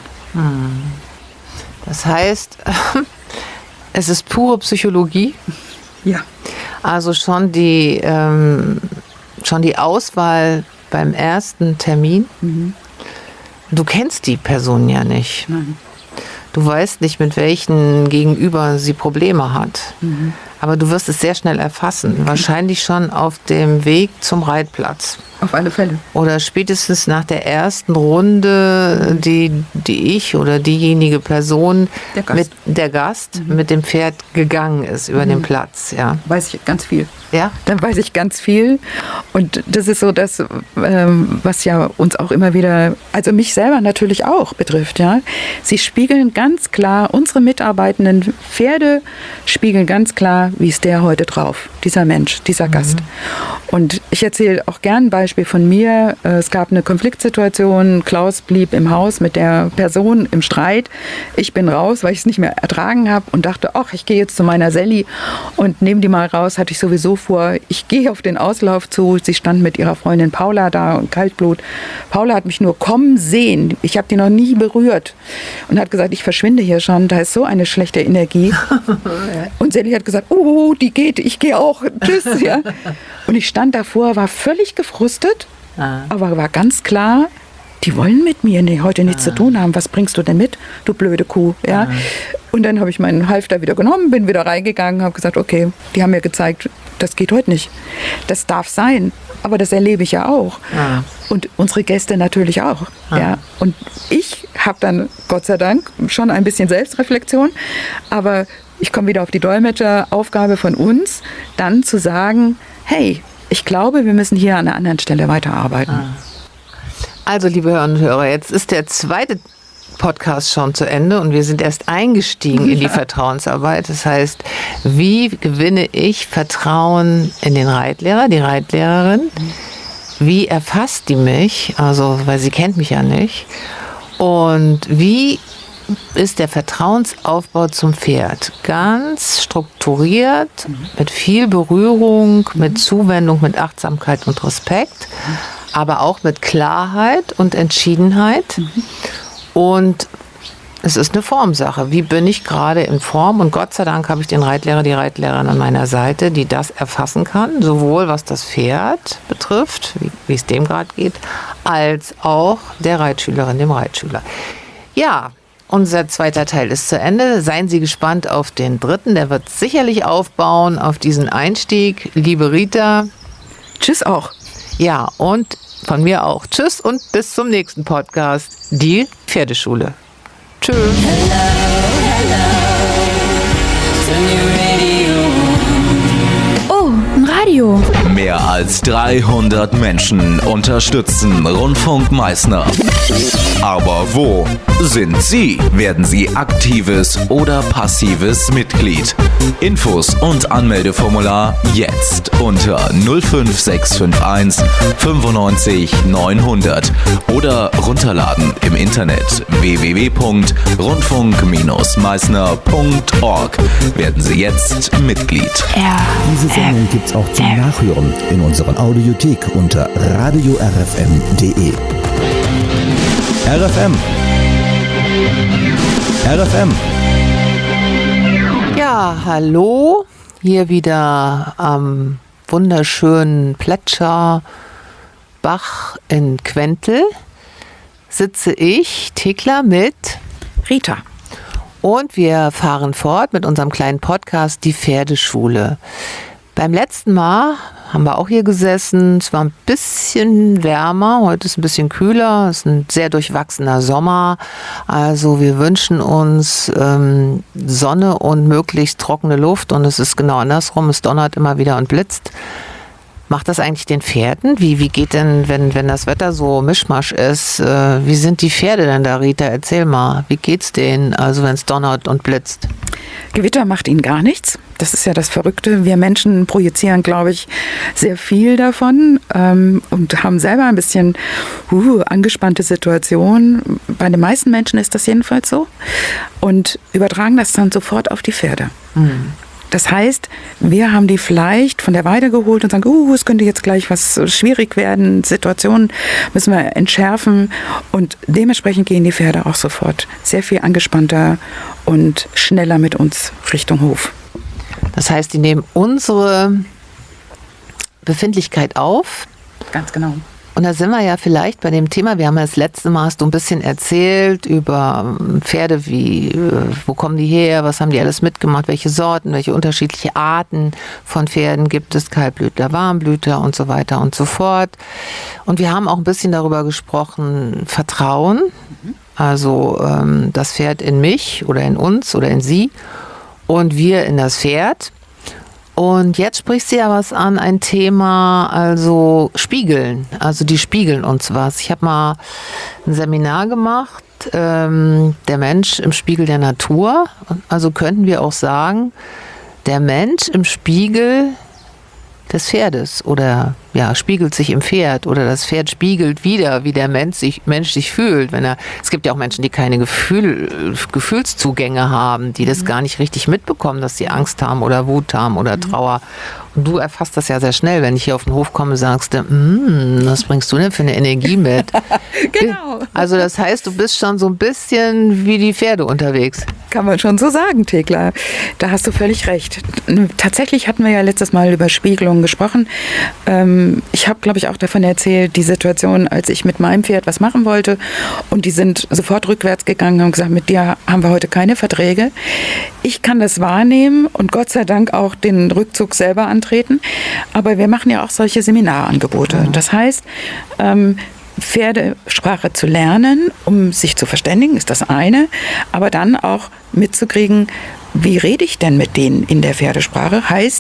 Das heißt, es ist pure Psychologie. Ja. Also schon die Auswahl beim ersten Termin. Du kennst die Person ja nicht. Nein. Du weißt nicht, mit welchen Gegenüber sie Probleme hat. Aber du wirst es sehr schnell erfassen. Wahrscheinlich schon auf dem Weg zum Reitplatz. Auf alle Fälle. Oder spätestens nach der ersten Runde, die ich oder diejenige Person, der Gast mit dem Pferd gegangen ist über den Platz. Ja. Weiß ich ganz viel. Ja? Dann weiß ich ganz viel. Und das ist so das, was ja uns auch immer wieder, also mich selber natürlich auch betrifft. Ja. Sie spiegeln ganz klar, unsere mitarbeitenden Pferde spiegeln ganz klar, wie ist der heute drauf, dieser Mensch, dieser Gast. Und ich erzähle auch gern ein Beispiel von mir. Es gab eine Konfliktsituation. Klaus blieb im Haus mit der Person im Streit. Ich bin raus, weil ich es nicht mehr ertragen habe und dachte, ach, ich gehe jetzt zu meiner Sally und nehme die mal raus. Hatte ich sowieso vor. Ich gehe auf den Auslauf zu. Sie stand mit ihrer Freundin Paula da und Kaltblut. Paula hat mich nur kommen sehen. Ich habe die noch nie berührt und hat gesagt, ich verschwinde hier schon. Da ist so eine schlechte Energie. Und Sally hat gesagt, oh, die geht, ich gehe auch. Tschüss. Ja. Und ich stand davor, war völlig gefrustet, aber war ganz klar, die wollen mit mir heute nichts zu tun haben. Was bringst du denn mit, du blöde Kuh? Ja? Und dann habe ich meinen Halfter wieder genommen, bin wieder reingegangen, habe gesagt, okay, die haben mir gezeigt, das geht heute nicht. Das darf sein, aber das erlebe ich ja auch. Und unsere Gäste natürlich auch. Ja? Und ich habe dann, Gott sei Dank, schon ein bisschen Selbstreflexion, aber ich komme wieder auf die Dolmetscheraufgabe von uns, dann zu sagen, hey, ich glaube, wir müssen hier an einer anderen Stelle weiterarbeiten. Also, liebe Hörerinnen und Hörer, jetzt ist der zweite Podcast schon zu Ende und wir sind erst eingestiegen in die Vertrauensarbeit. Das heißt, wie gewinne ich Vertrauen in den Reitlehrer, die Reitlehrerin? Wie erfasst die mich? Also, weil sie kennt mich ja nicht. Und wie ist der Vertrauensaufbau zum Pferd? Ganz strukturiert, mit viel Berührung, mit Zuwendung, mit Achtsamkeit und Respekt, aber auch mit Klarheit und Entschiedenheit. Und es ist eine Formsache. Wie bin ich gerade in Form? Und Gott sei Dank habe ich den Reitlehrer, die Reitlehrerin an meiner Seite, die das erfassen kann, sowohl was das Pferd betrifft, wie es dem gerade geht, als auch der Reitschülerin, dem Reitschüler. Ja, unser zweiter Teil ist zu Ende. Seien Sie gespannt auf den dritten. Der wird sicherlich aufbauen auf diesen Einstieg. Liebe Rita. Tschüss auch. Ja, und von mir auch. Tschüss und bis zum nächsten Podcast. Die Pferdeschule. Tschüss. Oh, ein Radio. Mehr als 300 Menschen unterstützen Rundfunk Meißner. Aber wo sind Sie? Werden Sie aktives oder passives Mitglied? Infos und Anmeldeformular jetzt unter 05651 95 900 oder runterladen im Internet www.rundfunk-meißner.org. Werden Sie jetzt Mitglied. Diese Sendung gibt's auch zum Nachhören in unserer Audiothek unter radiorfm.de. RFM. RFM. Ja, hallo. Hier wieder am wunderschönen Plätscherbach in Quentel sitze ich, Thekla, mit Rita. Und wir fahren fort mit unserem kleinen Podcast Die Pferdeschule. Beim letzten Mal haben wir auch hier gesessen. Es war ein bisschen wärmer, heute ist es ein bisschen kühler. Es ist ein sehr durchwachsener Sommer. Also wir wünschen uns Sonne und möglichst trockene Luft. Und es ist genau andersrum. Es donnert immer wieder und blitzt. Macht das eigentlich den Pferden? Wie geht denn, wenn das Wetter so Mischmasch ist, wie sind die Pferde denn da, Rita? Erzähl mal, wie geht's denen, also wenn es donnert und blitzt? Gewitter macht ihnen gar nichts. Das ist ja das Verrückte. Wir Menschen projizieren, glaube ich, sehr viel davon und haben selber ein bisschen angespannte Situationen. Bei den meisten Menschen ist das jedenfalls so. Und übertragen das dann sofort auf die Pferde. Mhm. Das heißt, wir haben die vielleicht von der Weide geholt und sagen, es könnte jetzt gleich was schwierig werden, Situationen müssen wir entschärfen und dementsprechend gehen die Pferde auch sofort sehr viel angespannter und schneller mit uns Richtung Hof. Das heißt, die nehmen unsere Befindlichkeit auf. Ganz genau. Und da sind wir ja vielleicht bei dem Thema, wir haben ja das letzte Mal so ein bisschen erzählt über Pferde, wo kommen die her, was haben die alles mitgemacht, welche Sorten, welche unterschiedliche Arten von Pferden gibt es, Kaltblüter, Warmblüter und so weiter und so fort. Und wir haben auch ein bisschen darüber gesprochen, Vertrauen, also das Pferd in mich oder in uns oder in sie und wir in das Pferd. Und jetzt sprichst du ja was an, ein Thema, also Spiegeln. Also die spiegeln uns was. Ich habe mal ein Seminar gemacht, der Mensch im Spiegel der Natur. Also könnten wir auch sagen, der Mensch im Spiegel des Pferdes oder ja, spiegelt sich im Pferd oder das Pferd spiegelt wieder, wie der Mensch sich fühlt. Es gibt ja auch Menschen, die keine Gefühlszugänge haben, die das gar nicht richtig mitbekommen, dass sie Angst haben oder Wut haben oder Trauer. Und du erfasst das ja sehr schnell, wenn ich hier auf den Hof komme, sagst du, was bringst du denn für eine Energie mit? Genau. Also das heißt, du bist schon so ein bisschen wie die Pferde unterwegs. Kann man schon so sagen, Thekla. Da hast du völlig recht. Tatsächlich hatten wir ja letztes Mal über Spiegelungen gesprochen. Ich habe, glaube ich, auch davon erzählt, die Situation, als ich mit meinem Pferd was machen wollte und die sind sofort rückwärts gegangen und gesagt, mit dir haben wir heute keine Verträge. Ich kann das wahrnehmen und Gott sei Dank auch den Rückzug selber antreten. Aber wir machen ja auch solche Seminarangebote. Das heißt, Pferdesprache zu lernen, um sich zu verständigen, ist das eine, aber dann auch mitzukriegen, wie rede ich denn mit denen in der Pferdesprache? Heißt,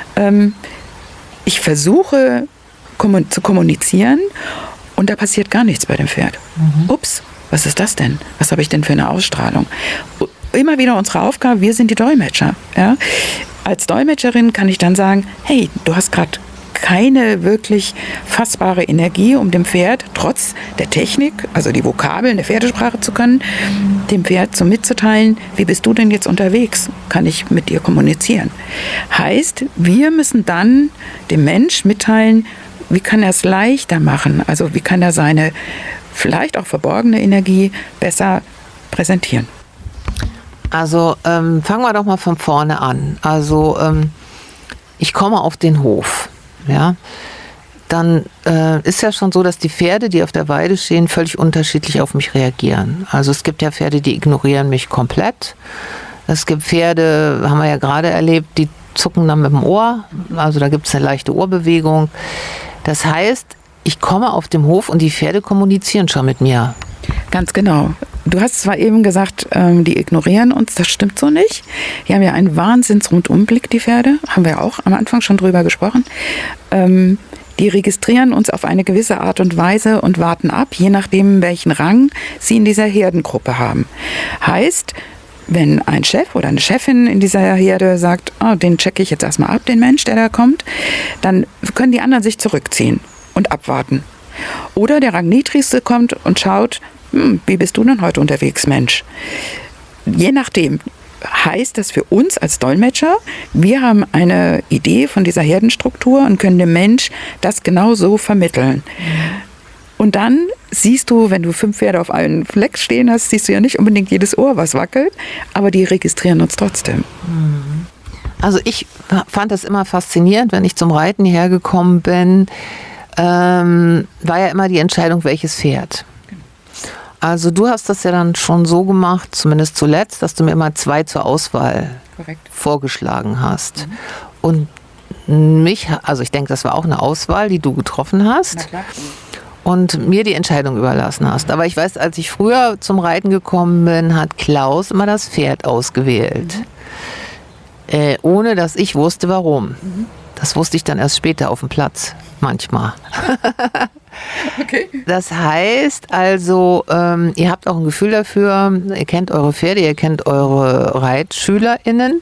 ich versuche zu kommunizieren und da passiert gar nichts bei dem Pferd. Ups, was ist das denn? Was habe ich denn für eine Ausstrahlung? Immer wieder unsere Aufgabe, wir sind die Dolmetscher. Ja? Als Dolmetscherin kann ich dann sagen, hey, du hast gerade keine wirklich fassbare Energie, um dem Pferd trotz der Technik, also die Vokabeln der Pferdesprache zu können, dem Pferd so mitzuteilen, wie bist du denn jetzt unterwegs? Kann ich mit dir kommunizieren? Heißt, wir müssen dann dem Mensch mitteilen, wie kann er es leichter machen? Also wie kann er seine vielleicht auch verborgene Energie besser präsentieren? Also fangen wir doch mal von vorne an. Also ich komme auf den Hof. Ja, dann ist ja schon so, dass die Pferde, die auf der Weide stehen, völlig unterschiedlich auf mich reagieren. Also es gibt ja Pferde, die ignorieren mich komplett. Es gibt Pferde, haben wir ja gerade erlebt, die zucken dann mit dem Ohr. Also da gibt es eine leichte Ohrbewegung. Das heißt, ich komme auf dem Hof und die Pferde kommunizieren schon mit mir. Ganz genau. Du hast zwar eben gesagt, die ignorieren uns, das stimmt so nicht. Die haben ja einen Wahnsinns-Rundumblick, die Pferde, haben wir ja auch am Anfang schon drüber gesprochen. Die registrieren uns auf eine gewisse Art und Weise und warten ab, je nachdem, welchen Rang sie in dieser Herdengruppe haben. Heißt, wenn ein Chef oder eine Chefin in dieser Herde sagt, den checke ich jetzt erstmal ab, den Mensch, der da kommt, dann können die anderen sich zurückziehen und abwarten. Oder der Rangniedrigste kommt und schaut, wie bist du denn heute unterwegs, Mensch? Je nachdem heißt das für uns als Dolmetscher, wir haben eine Idee von dieser Herdenstruktur und können dem Mensch das genau so vermitteln. Und dann siehst du, wenn du 5 Pferde auf allen Flecks stehen hast, siehst du ja nicht unbedingt jedes Ohr, was wackelt, aber die registrieren uns trotzdem. Also ich fand das immer faszinierend, wenn ich zum Reiten hierher gekommen bin, war ja immer die Entscheidung, welches Pferd. Also du hast das ja dann schon so gemacht, zumindest zuletzt, dass du mir immer 2 zur Auswahl vorgeschlagen hast. Und mich, also ich denke, das war auch eine Auswahl, die du getroffen hast. Na klar. Und mir die Entscheidung überlassen hast. Aber ich weiß, als ich früher zum Reiten gekommen bin, hat Klaus immer das Pferd ausgewählt. Ohne dass ich wusste, warum. Das wusste ich dann erst später auf dem Platz, manchmal. Okay. Das heißt also, ihr habt auch ein Gefühl dafür, ihr kennt eure Pferde, ihr kennt eure ReitschülerInnen.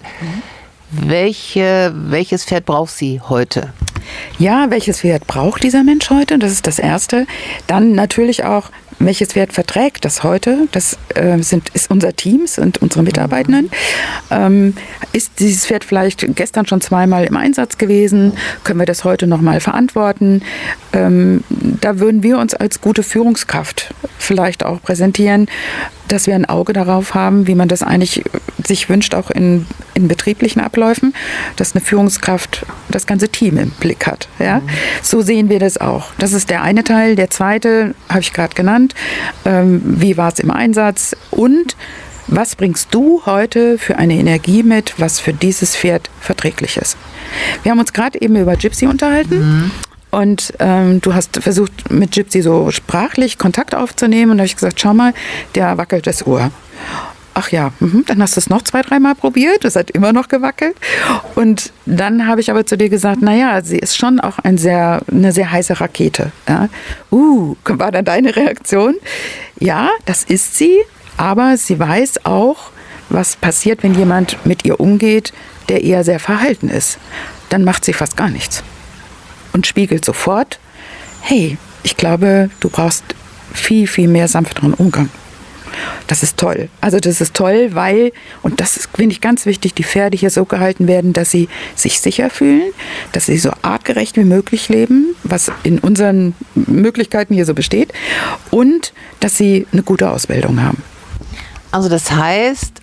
Welches Pferd braucht sie heute? Ja, welches Pferd braucht dieser Mensch heute? Das ist das Erste. Dann natürlich auch, welches Pferd verträgt das heute? Das ist unser Team, sind unsere Mitarbeitenden. Ist dieses Pferd vielleicht gestern schon 2-mal im Einsatz gewesen? Können wir das heute nochmal verantworten? Da würden wir uns als gute Führungskraft vielleicht auch präsentieren, dass wir ein Auge darauf haben, wie man das eigentlich sich wünscht, auch in betrieblichen Abläufen, dass eine Führungskraft das ganze Team im Blick hat. Ja? So sehen wir das auch. Das ist der eine Teil. Der zweite habe ich gerade genannt. Wie war es im Einsatz? Und was bringst du heute für eine Energie mit, was für dieses Pferd verträglich ist? Wir haben uns gerade eben über Gypsy unterhalten. Und du hast versucht, mit Gypsy so sprachlich Kontakt aufzunehmen. Und da habe ich gesagt, schau mal, der wackelt das Ohr. Ach ja, dann hast du es noch 2-3 Mal probiert. Es hat immer noch gewackelt. Und dann habe ich aber zu dir gesagt, naja, sie ist schon auch eine sehr heiße Rakete. Ja? War dann deine Reaktion? Ja, das ist sie. Aber sie weiß auch, was passiert, wenn jemand mit ihr umgeht, der eher sehr verhalten ist. Dann macht sie fast gar nichts. Und spiegelt sofort, hey, ich glaube, du brauchst viel, viel mehr sanfteren Umgang. Das ist toll. Also das ist toll, weil, und das ist, finde ich, ganz wichtig, die Pferde hier so gehalten werden, dass sie sich sicher fühlen, dass sie so artgerecht wie möglich leben, was in unseren Möglichkeiten hier so besteht, und dass sie eine gute Ausbildung haben. Also das heißt,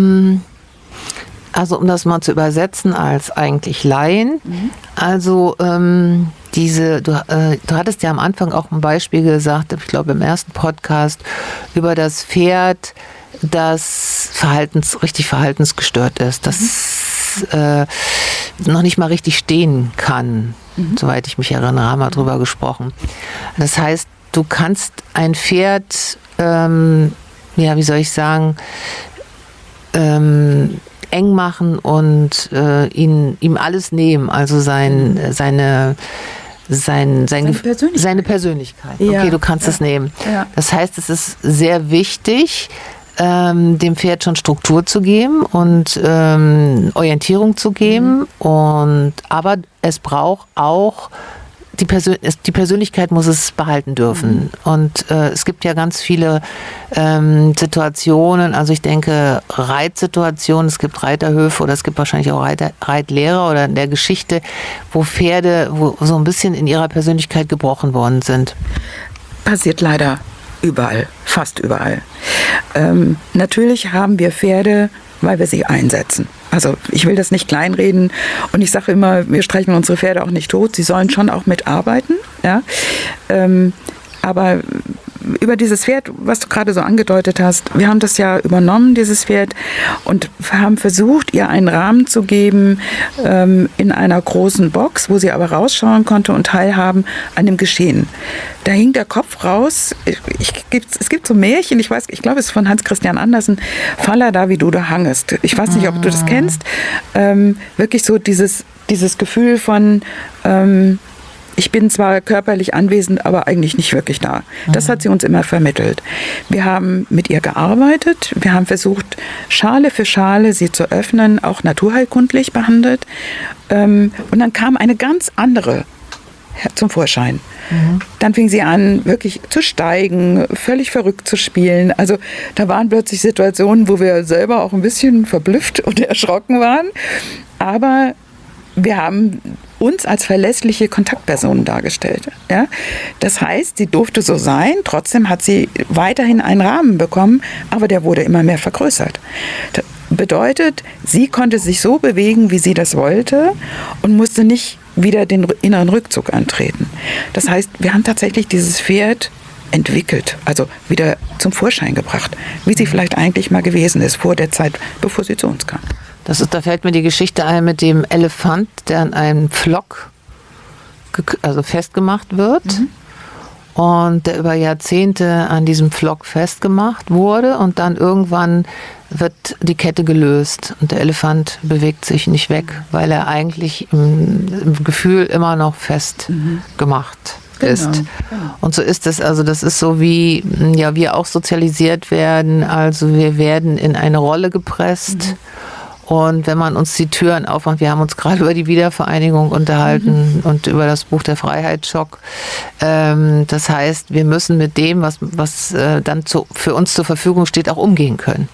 also um das mal zu übersetzen als eigentlich Laien, also du hattest ja am Anfang auch ein Beispiel gesagt, ich glaube im ersten Podcast, über das Pferd, das richtig verhaltensgestört ist, das noch nicht mal richtig stehen kann, soweit ich mich erinnere, haben wir drüber gesprochen. Das heißt, du kannst ein Pferd, wie soll ich sagen, eng machen und ihm alles nehmen, also seine Persönlichkeit. Ja, okay, du kannst es nehmen. Ja. Das heißt, es ist sehr wichtig, dem Pferd schon Struktur zu geben und Orientierung zu geben. Aber es braucht auch die Persönlichkeit muss es behalten dürfen. Und es gibt ja ganz viele Situationen, also ich denke Reitsituationen, es gibt Reiterhöfe oder es gibt wahrscheinlich auch Reitlehrer oder in der Geschichte, wo Pferde so ein bisschen in ihrer Persönlichkeit gebrochen worden sind. Passiert leider überall, fast überall. Natürlich haben wir Pferde, weil wir sie einsetzen. Also ich will das nicht kleinreden und ich sage immer, wir streichen unsere Pferde auch nicht tot. Sie sollen schon auch mitarbeiten. Ja? Aber über dieses Pferd, was du gerade so angedeutet hast, wir haben das ja übernommen, dieses Pferd, und haben versucht, ihr einen Rahmen zu geben in einer großen Box, wo sie aber rausschauen konnte und teilhaben an dem Geschehen. Da hing der Kopf raus. Es gibt so Märchen, ich glaube, es ist von Hans Christian Andersen, Faller da, wie du da hangest. Ich weiß nicht, ob du das kennst. Wirklich so dieses Gefühl von ich bin zwar körperlich anwesend, aber eigentlich nicht wirklich da. Das hat sie uns immer vermittelt. Wir haben mit ihr gearbeitet. Wir haben versucht, Schale für Schale sie zu öffnen, auch naturheilkundlich behandelt. Und dann kam eine ganz andere zum Vorschein. Dann fing sie an, wirklich zu steigen, völlig verrückt zu spielen. Also da waren plötzlich Situationen, wo wir selber auch ein bisschen verblüfft und erschrocken waren. Aber wir haben uns als verlässliche Kontaktpersonen dargestellt. Ja? Das heißt, sie durfte so sein, trotzdem hat sie weiterhin einen Rahmen bekommen, aber der wurde immer mehr vergrößert. Das bedeutet, sie konnte sich so bewegen, wie sie das wollte und musste nicht wieder den inneren Rückzug antreten. Das heißt, wir haben tatsächlich dieses Pferd entwickelt, also wieder zum Vorschein gebracht, wie sie vielleicht eigentlich mal gewesen ist, vor der Zeit, bevor sie zu uns kam. Da fällt mir die Geschichte ein mit dem Elefant, der an einem Pflock festgemacht wird und der über Jahrzehnte an diesem Pflock festgemacht wurde und dann irgendwann wird die Kette gelöst und der Elefant bewegt sich nicht weg, weil er eigentlich im Gefühl immer noch festgemacht ist. Genau. Und so ist es, also das ist so wie wir auch sozialisiert werden, also wir werden in eine Rolle gepresst. Und wenn man uns die Türen aufmacht, wir haben uns gerade über die Wiedervereinigung unterhalten und über das Buch Der Freiheitsschock. Das heißt, wir müssen mit dem, was dann für uns zur Verfügung steht, auch umgehen können.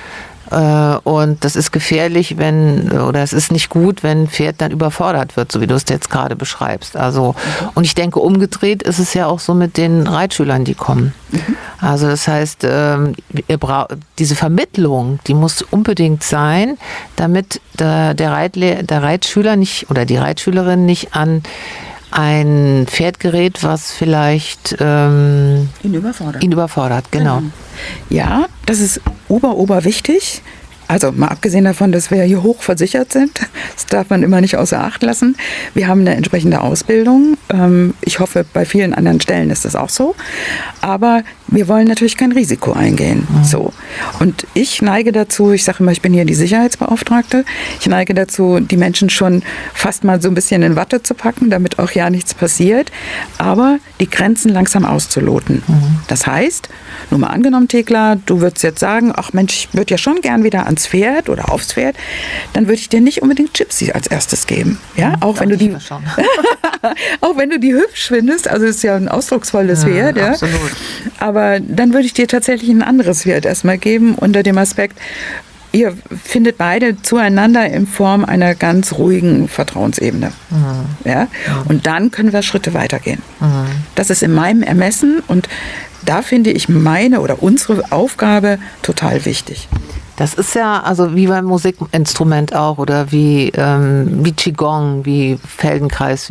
Und das ist gefährlich, es ist nicht gut, wenn ein Pferd dann überfordert wird, so wie du es jetzt gerade beschreibst. Also, und ich denke, umgedreht ist es ja auch so mit den Reitschülern, die kommen. Also das heißt, diese Vermittlung, die muss unbedingt sein, damit der Reitschüler nicht oder die Reitschülerin nicht an ein Pferd gerät, was vielleicht ihn überfordert. Genau. Ja, das ist ober wichtig. Also mal abgesehen davon, dass wir hier hoch versichert sind, das darf man immer nicht außer Acht lassen. Wir haben eine entsprechende Ausbildung. Ich hoffe, bei vielen anderen Stellen ist das auch so. Aber wir wollen natürlich kein Risiko eingehen. So. Und ich neige dazu, ich sage immer, ich bin hier die Sicherheitsbeauftragte, ich neige dazu, die Menschen schon fast mal so ein bisschen in Watte zu packen, damit auch ja nichts passiert, aber die Grenzen langsam auszuloten. Das heißt, nur mal angenommen, Thekla, du würdest jetzt sagen, ach Mensch, ich würde ja schon gern wieder ans Pferd oder aufs Pferd, dann würde ich dir nicht unbedingt Gypsy als erstes geben. Ja, auch wenn du die auch wenn du die hübsch findest, also es ist ja ein ausdrucksvolles Pferd, ja. Absolut. Aber dann würde ich dir tatsächlich ein anderes Pferd erstmal geben, unter dem Aspekt, ihr findet beide zueinander in Form einer ganz ruhigen Vertrauensebene. Ja? Und dann können wir Schritte weitergehen. Das ist in meinem Ermessen und da finde ich meine oder unsere Aufgabe total wichtig. Das ist ja also wie beim Musikinstrument auch oder wie Qigong, wie Feldenkreis,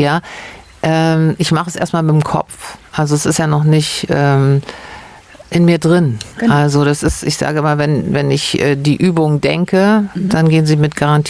ich mache es erstmal mit dem Kopf. Also es ist ja noch nicht in mir drin. Genau. Also das ist, ich sage mal, wenn ich die Übung denke, dann geht sie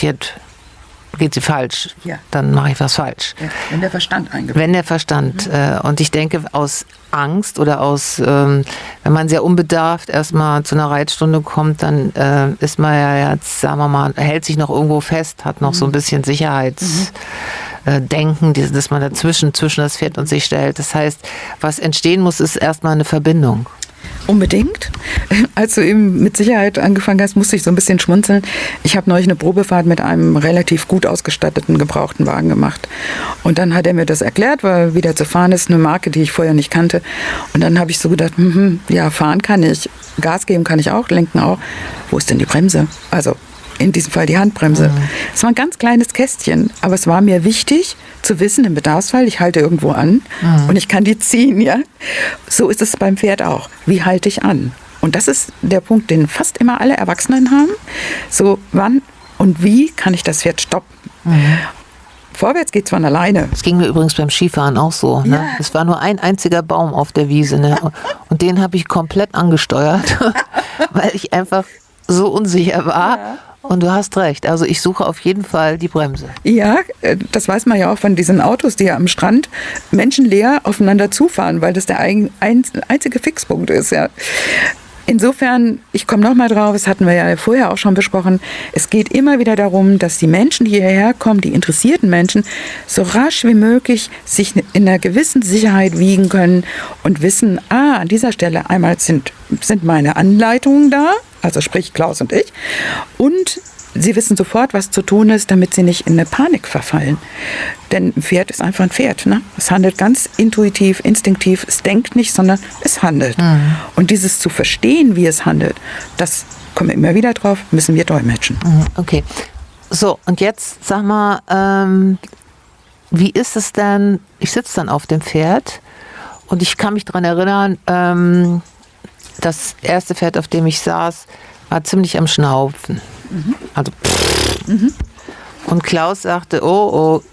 falsch. Ja. Dann mache ich was falsch. Ja, wenn der Verstand eingebaut. Wenn der Verstand. Und ich denke, aus Angst oder wenn man sehr unbedarft erstmal zu einer Reitstunde kommt, dann ist man ja jetzt, sagen wir mal, hält sich noch irgendwo fest, hat noch so ein bisschen Sicherheitsdenken, dass man dazwischen das Pferd und sich stellt. Das heißt, was entstehen muss, ist erstmal eine Verbindung. Unbedingt. Als du eben mit Sicherheit angefangen hast, musste ich so ein bisschen schmunzeln. Ich habe neulich eine Probefahrt mit einem relativ gut ausgestatteten gebrauchten Wagen gemacht. Und dann hat er mir das erklärt, weil wieder zu fahren ist eine Marke, die ich vorher nicht kannte. Und dann habe ich so gedacht, ja, fahren kann ich, Gas geben kann ich auch, lenken auch. Wo ist denn die Bremse? Also in diesem Fall die Handbremse. Es war ein ganz kleines Kästchen, aber es war mir wichtig zu wissen, im Bedarfsfall, ich halte irgendwo an und ich kann die ziehen, ja. So ist es beim Pferd auch. Wie halte ich an? Und das ist der Punkt, den fast immer alle Erwachsenen haben. So, wann und wie kann ich das Pferd stoppen? vorwärts geht's von alleine. Das ging mir übrigens beim Skifahren auch so. Ne? Ja. Es war nur ein einziger Baum auf der Wiese. Ne? Und den habe ich komplett angesteuert, weil ich einfach so unsicher war. Ja. Und du hast recht. Also ich suche auf jeden Fall die Bremse. Ja, das weiß man ja auch von diesen Autos, die ja am Strand menschenleer aufeinander zufahren, weil das der einzige Fixpunkt ist. Ja. Insofern, ich komme nochmal drauf, das hatten wir ja vorher auch schon besprochen, es geht immer wieder darum, dass die Menschen, die hierher kommen, die interessierten Menschen, so rasch wie möglich sich in einer gewissen Sicherheit wiegen können und wissen, an dieser Stelle einmal sind meine Anleitungen da, also sprich Klaus und ich, und sie wissen sofort, was zu tun ist, damit sie nicht in eine Panik verfallen. Denn ein Pferd ist einfach ein Pferd. Ne? Es handelt ganz intuitiv, instinktiv. Es denkt nicht, sondern es handelt. Mhm. Und dieses zu verstehen, wie es handelt, das kommen wir immer wieder drauf, müssen wir dolmetschen. Mhm, okay. So, und jetzt sag mal, wie ist es denn, ich sitze dann auf dem Pferd und ich kann mich daran erinnern, das erste Pferd, auf dem ich saß, war ziemlich am Schnaufen. Also, und Klaus sagte, oh,